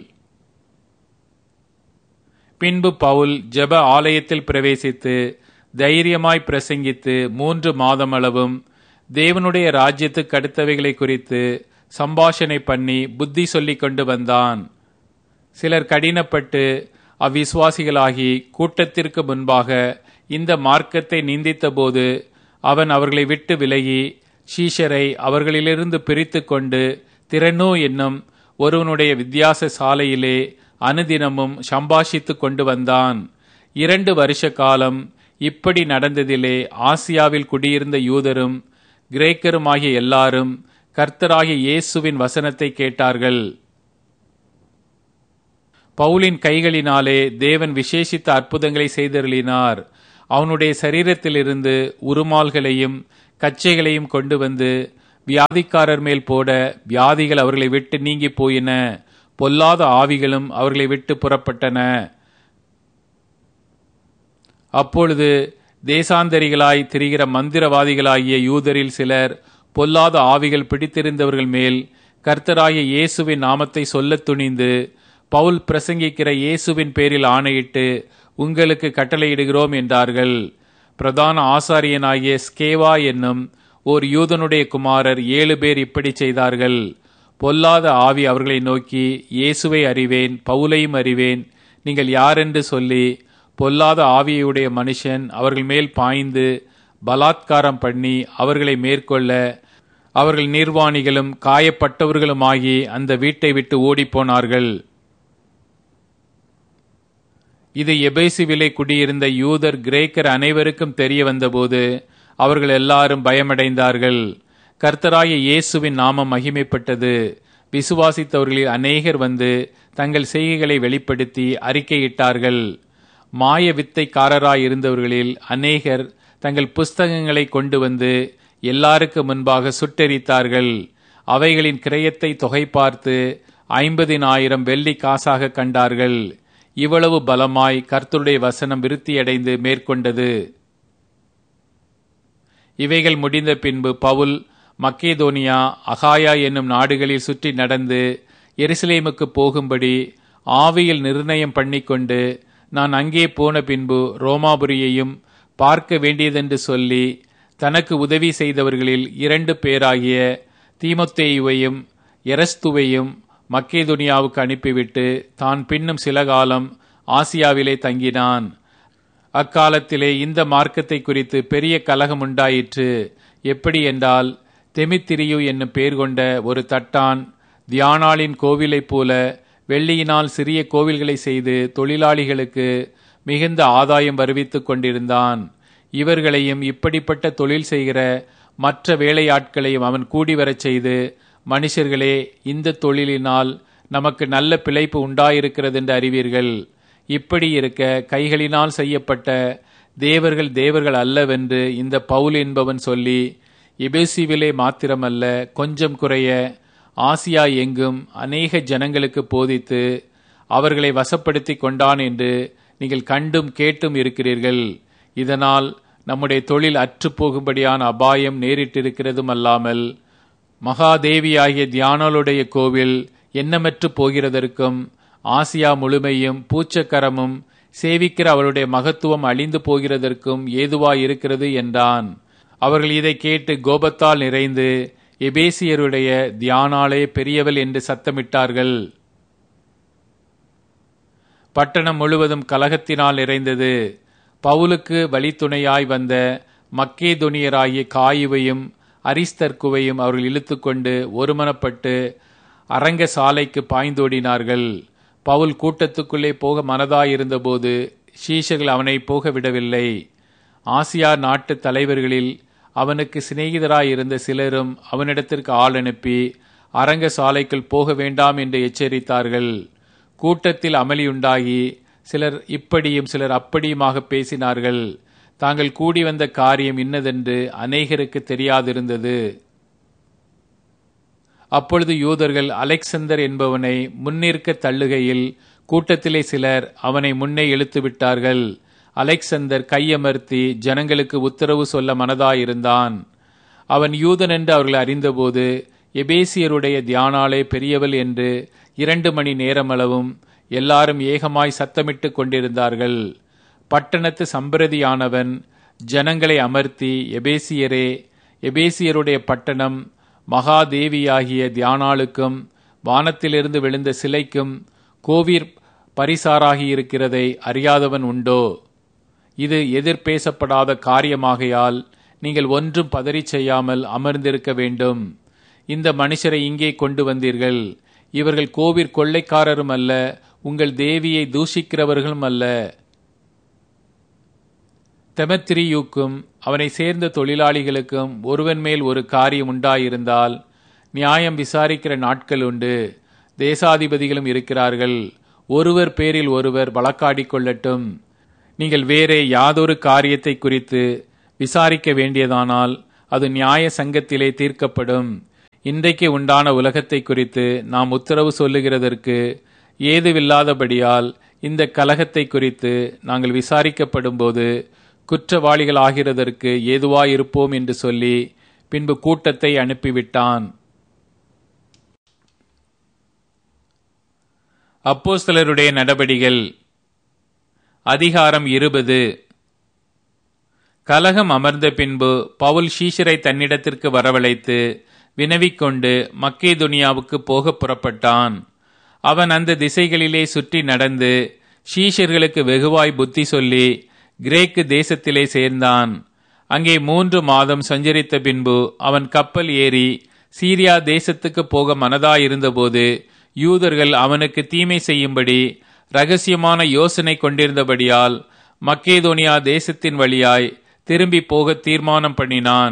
பின்பு பவுல் ஜெப ஆலயத்தில் பிரவேசித்து தைரியமாய் பிரசங்கித்து மூன்று மாதமளவும் தேவனுடைய ராஜ்யத்துக்கு அடுத்தவைகளை குறித்து சம்பாஷணை பண்ணி புத்தி சொல்லிக் கொண்டு வந்தான். சிலர் கடினப்பட்டு அவ்விசுவாசிகளாகி கூட்டத்திற்கு முன்பாக இந்த மார்க்கத்தை நிந்தித்த போது அவன் அவர்களை விட்டு விலகி சீஷரை அவர்களிலிருந்து பிரித்து கொண்டு திறனோ என்னும் ஒருவனுடைய வித்தியாச சாலையிலே அனுதினமும் சம்பாஷித்து கொண்டு வந்தான். இரண்டு வருஷ காலம் இப்படி நடந்ததிலே ஆசியாவில் குடியிருந்த யூதரும் கிரேக்கருமாகிய எல்லாரும் கர்த்தராகிய இயேசுவின் வசனத்தை கேட்டார்கள். பவுலின் கைகளினாலே தேவன் விசேஷித்த அற்புதங்களை செய்தருளினார். அவனுடைய சரீரத்திலிருந்து உருமால்களையும் கச்சைகளையும் கொண்டு வந்து வியாதிக்காரர் மேல் போட வியாதிகள் அவர்களை விட்டு நீங்கி போயின. பொல்லாத ஆவிகளும் அவர்களை விட்டு புறப்பட்டன. அப்பொழுது தேசாந்தரிகளாய் திரிகிற மந்திரவாதிகளாகிய யூதரில் சிலர் பொல்லாத ஆவிகள் பிடித்திருந்தவர்கள் மேல் கர்த்தராகிய இயேசுவின் நாமத்தை சொல்லத் துணிந்து, பவுல் பிரசங்கிக்கிற இயேசுவின் பேரில் ஆணையிட்டு உங்களுக்கு கட்டளையிடுகிறோம் என்றார்கள். பிரதான ஆசாரியனாகிய ஸ்கேவா என்னும் ஓர் யூதனுடைய குமாரர் ஏழு பேர் இப்படி செய்தார்கள். பொல்லாத ஆவி அவர்களை நோக்கி, இயேசுவை அறிவேன், பவுலையும் அறிவேன், நீங்கள் யாரென்று சொல்லி பொல்லாத ஆவியுடைய மனுஷன் அவர்கள் மேல் பாய்ந்து பலாத்காரம் பண்ணி அவர்களை மேற்கொள்ள அவர்கள் நிர்வாணிகளும் காயப்பட்டவர்களுமாகி அந்த வீட்டை விட்டு ஓடிப்போனார்கள். இது எபேசுவிலே குடியிருந்த யூதர் கிரேக்கர் அனைவருக்கும் தெரிய வந்தபோது அவர்கள் எல்லாரும் பயமடைந்தார்கள். கர்த்தராகிய இயேசுவின் நாமம் மகிமைப்பட்டது. விசுவாசித்தவர்களில் அநேகர் வந்து தங்கள் செய்கைகளை வெளிப்படுத்தி அறிக்கையிட்டார்கள். மாய வித்தைக்காரராய் இருந்தவர்களில் அநேகர் தங்கள் புஸ்தகங்களை கொண்டு வந்து எல்லாருக்கு முன்பாக சுட்டெரித்தார்கள். அவைகளின் கிரயத்தை தொகை பார்த்து ஐம்பதினாயிரம் வெள்ளி காசாக கண்டார்கள். இவ்வளவு பலமாய் கர்த்தருடைய வசனம் விருத்தியடைந்து மேற்கொண்டது. இவைகள் முடிந்த பின்பு பவுல் மக்கேதோனியா, அகாயா என்னும் நாடுகளில் சுற்றி நடந்து எருசலேமுக்கு போகும்படி ஆவியில் நிர்ணயம் பண்ணிக்கொண்டு, நான் அங்கே போன பின்பு ரோமாபுரியையும் பார்க்க வேண்டியதென்று சொல்லி தனக்கு உதவி செய்தவர்களில் இரண்டு பேராகிய தீமோத்தேயுவையும் எரஸ்துவையும் மக்கேதோனியாவுக்கு அனுப்பிவிட்டு தான் பின்னும் சில காலம் ஆசியாவிலே தங்கினான். அக்காலத்திலே இந்த மார்க்கத்தை குறித்து பெரிய கலகம் உண்டாயிற்று. எப்படி என்றால், தெமித்திரியு என்னும் பேர் கொண்ட ஒரு தட்டான் தியானாளின் கோவிலைப் போல வெள்ளியினால் சிறிய கோவில்களை செய்து தொழிலாளிகளுக்கு மிகுந்த ஆதாயம் வருவித்துக் கொண்டிருந்தான். இவர்களையும் இப்படிப்பட்ட தொழில் செய்கிற மற்ற வேலையாட்களையும் அவன் கூடி வரச் செய்து, மனுஷர்களே, இந்த தொழிலினால் நமக்கு நல்ல பிழைப்பு உண்டாயிருக்கிறது என்று அறிவீர்கள். இப்படி இருக்க கைகளினால் செய்யப்பட்ட தேவர்கள் தேவர்கள் அல்லவென்று இந்த பவுல் என்பவன் சொல்லி எபேசுவிலே மாத்திரமல்ல, கொஞ்சம் குறைய ஆசியா எங்கும் அநேக ஜனங்களுக்கு போதித்து அவர்களை வசப்படுத்தி கொண்டான் என்று நீங்கள் கண்டும் கேட்டும் இருக்கிறீர்கள். இதனால் நம்முடைய தொழில் அற்று போகும்படியான அபாயம் நேரிட்டிருக்கிறதும் அல்லாமல், மகாதேவியாகிய தியானாளுடைய கோவில் எண்ணமற்று போகிறதற்கும் ஆசியா முழுமையும் பூச்சக்கரமும் சேவிக்கிற அவருடைய மகத்துவம் அழிந்து போகிறதற்கும் ஏதுவாயிருக்கிறது என்றான். அவர்கள் இதை கேட்டு கோபத்தால் நிறைந்து, எபேசியருடைய தியானாளே பெரியவள் என்று சத்தமிட்டார்கள். பட்டணம் முழுவதும் கலகத்தினால் நிறைந்தது. பவுலுக்கு வழித்துணையாய் வந்த மக்கேதொனியராகிய காயுவையும் அரிஸ்தர்க்குவையும் அவர்கள் இழுத்துக்கொண்டு ஒருமனப்பட்டு அரங்க சாலைக்கு பாய்ந்தோடினார்கள். பவுல் கூட்டத்துக்குள்ளே போக மனதாயிருந்தபோது சீஷர்கள் அவனை போக விடவில்லை. ஆசியா நாட்டு தலைவர்களில் அவனுக்கு சிநேகிதராயிருந்த சிலரும் அவனிடத்திற்கு ஆள் அனுப்பி அரங்க சாலைக்குள் போக வேண்டாம் என்று எச்சரித்தார்கள். கூட்டத்தில் அமளியுண்டாகி சிலர் இப்படியும் சிலர் அப்படியுமாக பேசினார்கள். தாங்கள் கூடி வந்த காரியம் இன்னதென்று அநேகருக்கு தெரியாதிருந்தது. அப்பொழுது யூதர்கள் அலெக்சந்தர் என்பவனை முன்னிற்க தள்ளுகையில் கூட்டத்திலே சிலர் அவனை முன்னே இழுத்து விட்டார்கள். அலெக்சந்தர் கையமர்த்தி ஜனங்களுக்கு உத்தரவு சொல்ல மனதாயிருந்தான். அவன் யூதன் என்று அவர்கள் அறிந்தபோது, எபேசியருடைய தியானாளே பெரியவள் என்று இரண்டு மணி நேரமளவும் எல்லாரும் ஏகமாய் சத்தமிட்டு கொண்டிருந்தார்கள். பட்டணத்து சம்பிரதியானவன் ஜனங்களை அமர்த்தி, எபேசியரே, எபேசியருடைய பட்டணம் மகாதேவியாகிய தியானாளுக்கும் வானத்திலிருந்து விழுந்த சிலைக்கும் கோவிற் பரிசாராகியிருக்கிறதை அறியாதவன் உண்டோ? இது எதிர்பேசப்படாத காரியமாகையால் நீங்கள் ஒன்றும் பதறி செய்யாமல் அமர்ந்திருக்க வேண்டும். இந்த மனுஷரை இங்கே கொண்டு வந்தீர்கள். இவர்கள் கோவிற் கொள்ளைக்காரரும் அல்ல, உங்கள் தேவியை தூஷிக்கிறவர்களும் அல்ல. தெமத்திரியுக்கும் அவனை சேர்ந்த தொழிலாளிகளுக்கும் ஒருவன் மேல் ஒரு காரியம் உண்டாயிருந்தால் நியாயம் விசாரிக்கிற நாட்கள் உண்டு. தேசாதிபதிகளும் இருக்கிறார்கள். ஒருவர் பேரில் ஒருவர் வழக்காடிக் கொள்ளட்டும். நீங்கள் வேறே யாதொரு காரியத்தை குறித்து விசாரிக்க வேண்டியதானால் அது நியாய சங்கத்திலே தீர்க்கப்படும். இன்றைக்கு உண்டான உலகத்தை குறித்து நாம் உத்தரவு சொல்லுகிறதற்கு ஏதுவில்லாதபடியால் இந்த கலகத்தை குறித்து நாங்கள் விசாரிக்கப்படும் போது குற்றவாளிகள் ஆகிறதற்கு ஏதுவாயிருப்போம் என்று சொல்லி பின்பு கூட்டத்தை அனுப்பிவிட்டான். அப்போஸ்தலருடைய நடபடிகள் அதிகாரம் இருபது. கலகம் அமர்ந்த பின்பு பவுல் சீஷரை தன்னிடத்திற்கு வரவழைத்து வினவிக்கொண்டு மக்கேதுனியாவுக்கு போக புறப்பட்டான். அவன் அந்த திசைகளிலே சுற்றி நடந்து சீஷர்களுக்கு வெகுவாய் புத்தி சொல்லி கிரேக்கு தேசத்திலே சேர்ந்தான். அங்கே மூன்று மாதம் சஞ்சரித்த பின்பு அவன் கப்பல் ஏறி சீரியா தேசத்துக்கு போக மனதாயிருந்தபோது யூதர்கள் அவனுக்கு தீமை செய்யும்படி இரகசியமான யோசனை கொண்டிருந்தபடியால் மக்கேதோனியா தேசத்தின் வழியாய் திரும்பி போக தீர்மானம் பண்ணினான்.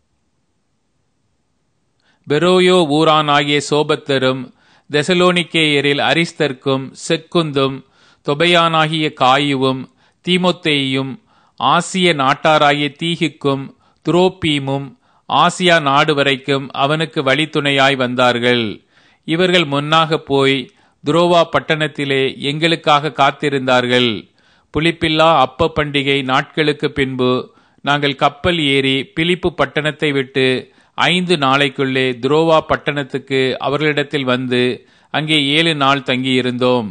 பெரோயோ ஊரானாகிய சோபத்தரும் தெசலோனிக்கேயரில் அரிஸ்தர்க்கும் செக்குந்தும் தொபையானாகிய காயுவும் தீமோத்தேயும் ஆசிய நாட்டாராகிய தீகிக்கும் துரோப்பீமும் ஆசியா நாடு வரைக்கும் அவனுக்கு வழித்துணையாய் வந்தார்கள். இவர்கள் முன்னாக போய் துரோவா பட்டணத்திலே எங்களுக்காக காத்திருந்தார்கள். புளிப்பில்லா அப்ப பண்டிகை நாட்களுக்கு பின்பு நாங்கள் கப்பல் ஏறி பிலிப்பு பட்டணத்தை விட்டு ஐந்து நாளைக்குள்ளே துரோவா பட்டணத்துக்கு அவர்களிடத்தில் வந்து அங்கே ஏழு நாள் தங்கியிருந்தோம்.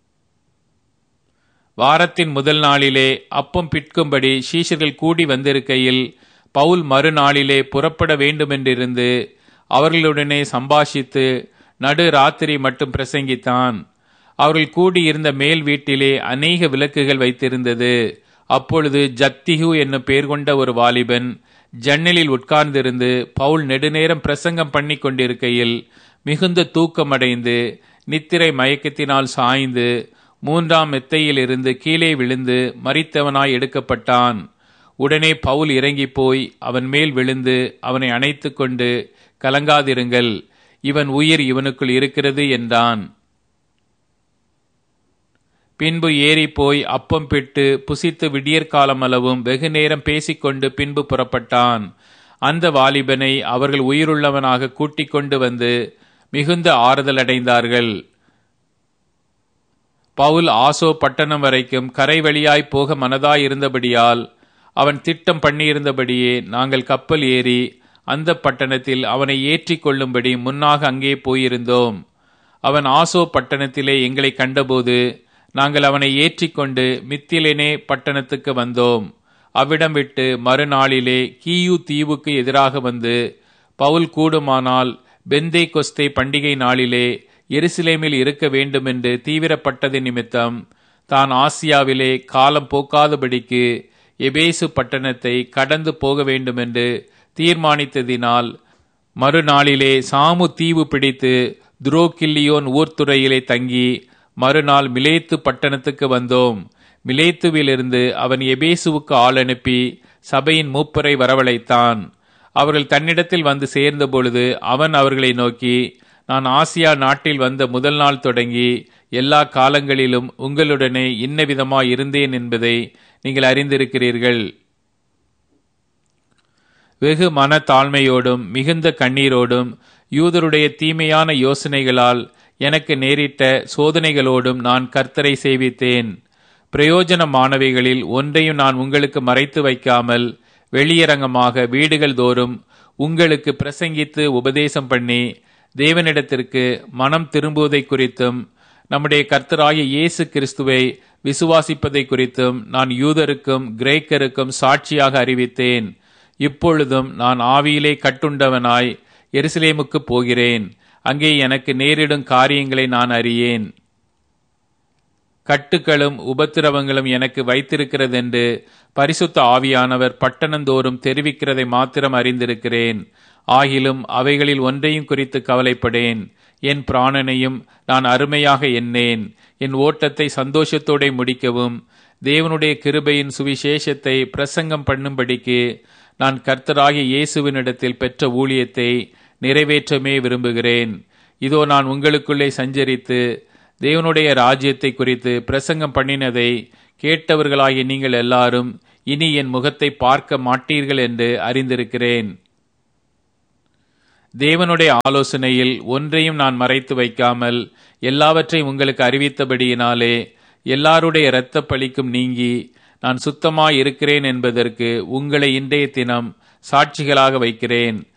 வாரத்தின் முதல் நாளிலே அப்பம் பிட்கும்படி சீஷர்கள் கூடி வந்திருக்கையில் பவுல் மறுநாளிலே புறப்பட வேண்டுமென்றிருந்து அவர்களுடனே சம்பாஷித்து நடு ராத்திரி மட்டும் பிரசங்கித்தான். அவர்கள் கூடியிருந்த மேல் வீட்டிலே அநேக விளக்குகள் வைத்திருந்தது. அப்பொழுது ஜத்திகு என்னும் பெயர் கொண்ட ஒரு வாலிபன் ஜன்னலில் உட்கார்ந்திருந்து பவுல் நெடுநேரம் பிரசங்கம் பண்ணி கொண்டிருக்கையில் மிகுந்த தூக்கமடைந்து நித்திரை மயக்கத்தினால் சாய்ந்து மூன்றாம் மெத்தையில் இருந்து கீழே விழுந்து மரித்தவனாய் எடுக்கப்பட்டான். உடனே பவுல் இறங்கி போய் அவன் மேல் விழுந்து அவனை அணைத்து கொண்டு, கலங்காதிருங்கள், இவன் உயிர் இவனுக்குள் இருக்கிறது என்றான். பின்பு ஏறி போய் அப்பம் பிட்டு புசித்து விடியற்காலமளவும் வெகு நேரம் பேசிக்கொண்டு பின்பு புறப்பட்டான். அந்த வாலிபனை அவர்கள் உயிருள்ளவனாக கூட்டிக் கொண்டு வந்து மிகுந்த ஆறுதல் அடைந்தார்கள். பவுல் ஆசோ பட்டணம் வரைக்கும் கரை வழியாய் போக மனதாயிருந்தபடியால் அவன் திட்டம் பண்ணியிருந்தபடியே நாங்கள் கப்பல் ஏறி அந்த பட்டணத்தில் அவனை ஏற்றி கொள்ளும்படி முன்னாக அங்கே போயிருந்தோம். அவன் ஆசோ பட்டணத்திலே எங்களை கண்டபோது நாங்கள் அவனை ஏற்றிக்கொண்டு மித்திலேனே பட்டணத்துக்கு வந்தோம். அவ்விடம் விட்டு மறுநாளிலே கீயு தீவுக்கு எதிராக வந்து பவுல் கூடுமானால் பெந்தே கொஸ்தே பண்டிகை நாளிலே எருசலேமில் இருக்க வேண்டுமென்று தீவிரப்பட்டது நிமித்தம் தான் ஆசியாவிலே காலம் போக்காதபடிக்கு எபேசு பட்டணத்தை கடந்து போக வேண்டுமென்று தீர்மானித்ததினால் மறுநாளிலே சாமு தீவு பிடித்து துரோகில்லியோன் ஊர்த்துறையிலே தங்கி மறுநாள் மிலேத்து பட்டணத்துக்கு வந்தோம். மிலேத்துவிலிருந்து அவன் எபேசுவுக்கு ஆள் அனுப்பி சபையின் மூப்பரை வரவழைத்தான். அவர்கள் தன்னிடத்தில் வந்து சேர்ந்த பொழுது அவன் அவர்களை நோக்கி, நான் ஆசியா நாட்டில் வந்த முதல் நாள் தொடங்கி எல்லா காலங்களிலும் உங்களுடனே இன்ன விதமாய் இருந்தேன் என்பதை நீங்கள் அறிந்திருக்கிறீர்கள். வெகு மன தாழ்மையோடும் மிகுந்த கண்ணீரோடும் யூதருடைய தீமையான யோசனைகளால் எனக்கு நேரிட்ட சோதனைகளோடும் நான் கர்த்தரை சேவித்தேன். பிரயோஜனமானவைகளில் ஒன்றையும் நான் உங்களுக்கு மறைத்து வைக்காமல் வெளியரங்கமாக வீடுகள் தோறும் உங்களுக்கு பிரசங்கித்து உபதேசம் பண்ணி தேவனிடத்திற்கு மனம் திரும்புவதை குறித்தும் நம்முடைய கர்த்தராகிய இயேசு கிறிஸ்துவை விசுவாசிப்பதை குறித்தும் நான் யூதருக்கும் கிரேக்கருக்கும் சாட்சியாக அறிவித்தேன். இப்பொழுதும் நான் ஆவியிலே கட்டுண்டவனாய் எருசலேமுக்கு போகிறேன். அங்கே எனக்கு நேரிடும் காரியங்களை நான் அறியேன். கட்டுகளும் உபத்திரவங்களும் எனக்கு வைத்திருக்கிறதென்று பரிசுத்த ஆவியானவர் பட்டணந்தோறும் தெரிவிக்கிறதை மாத்திரம் அறிந்திருக்கிறேன். ஆகிலும் அவைகளில் ஒன்றையும் குறித்து கவலைப்படேன். என் பிராணனையும் நான் அருமையாக எண்ணேன். என் ஓட்டத்தை சந்தோஷத்தோட முடிக்கவும் தேவனுடைய கிருபையின் சுவிசேஷத்தை பிரசங்கம் பண்ணும்படிக்கு நான் கர்த்தராகிய இயேசுவினிடத்தில் பெற்ற ஊழியத்தை நிறைவேற்றமே விரும்புகிறேன். இதோ நான் உங்களுக்குள்ளே சஞ்சரித்து தேவனுடைய ராஜ்யத்தை குறித்து பிரசங்கம் பண்ணினதை கேட்டவர்களாகிய நீங்கள் எல்லாரும் இனி என் முகத்தை பார்க்க மாட்டீர்கள் என்று அறிந்திருக்கிறேன். தேவனுடைய ஆலோசனையில் ஒன்றையும் நான் மறைத்து வைக்காமல் எல்லாவற்றையும் உங்களுக்கு அறிவித்தபடியினாலே எல்லாருடைய இரத்த பழிக்கும் நீங்கி நான் சுத்தமாய் இருக்கிறேன் என்பதற்கு உங்களை இன்றைய தினம் சாட்சிகளாக வைக்கிறேன்.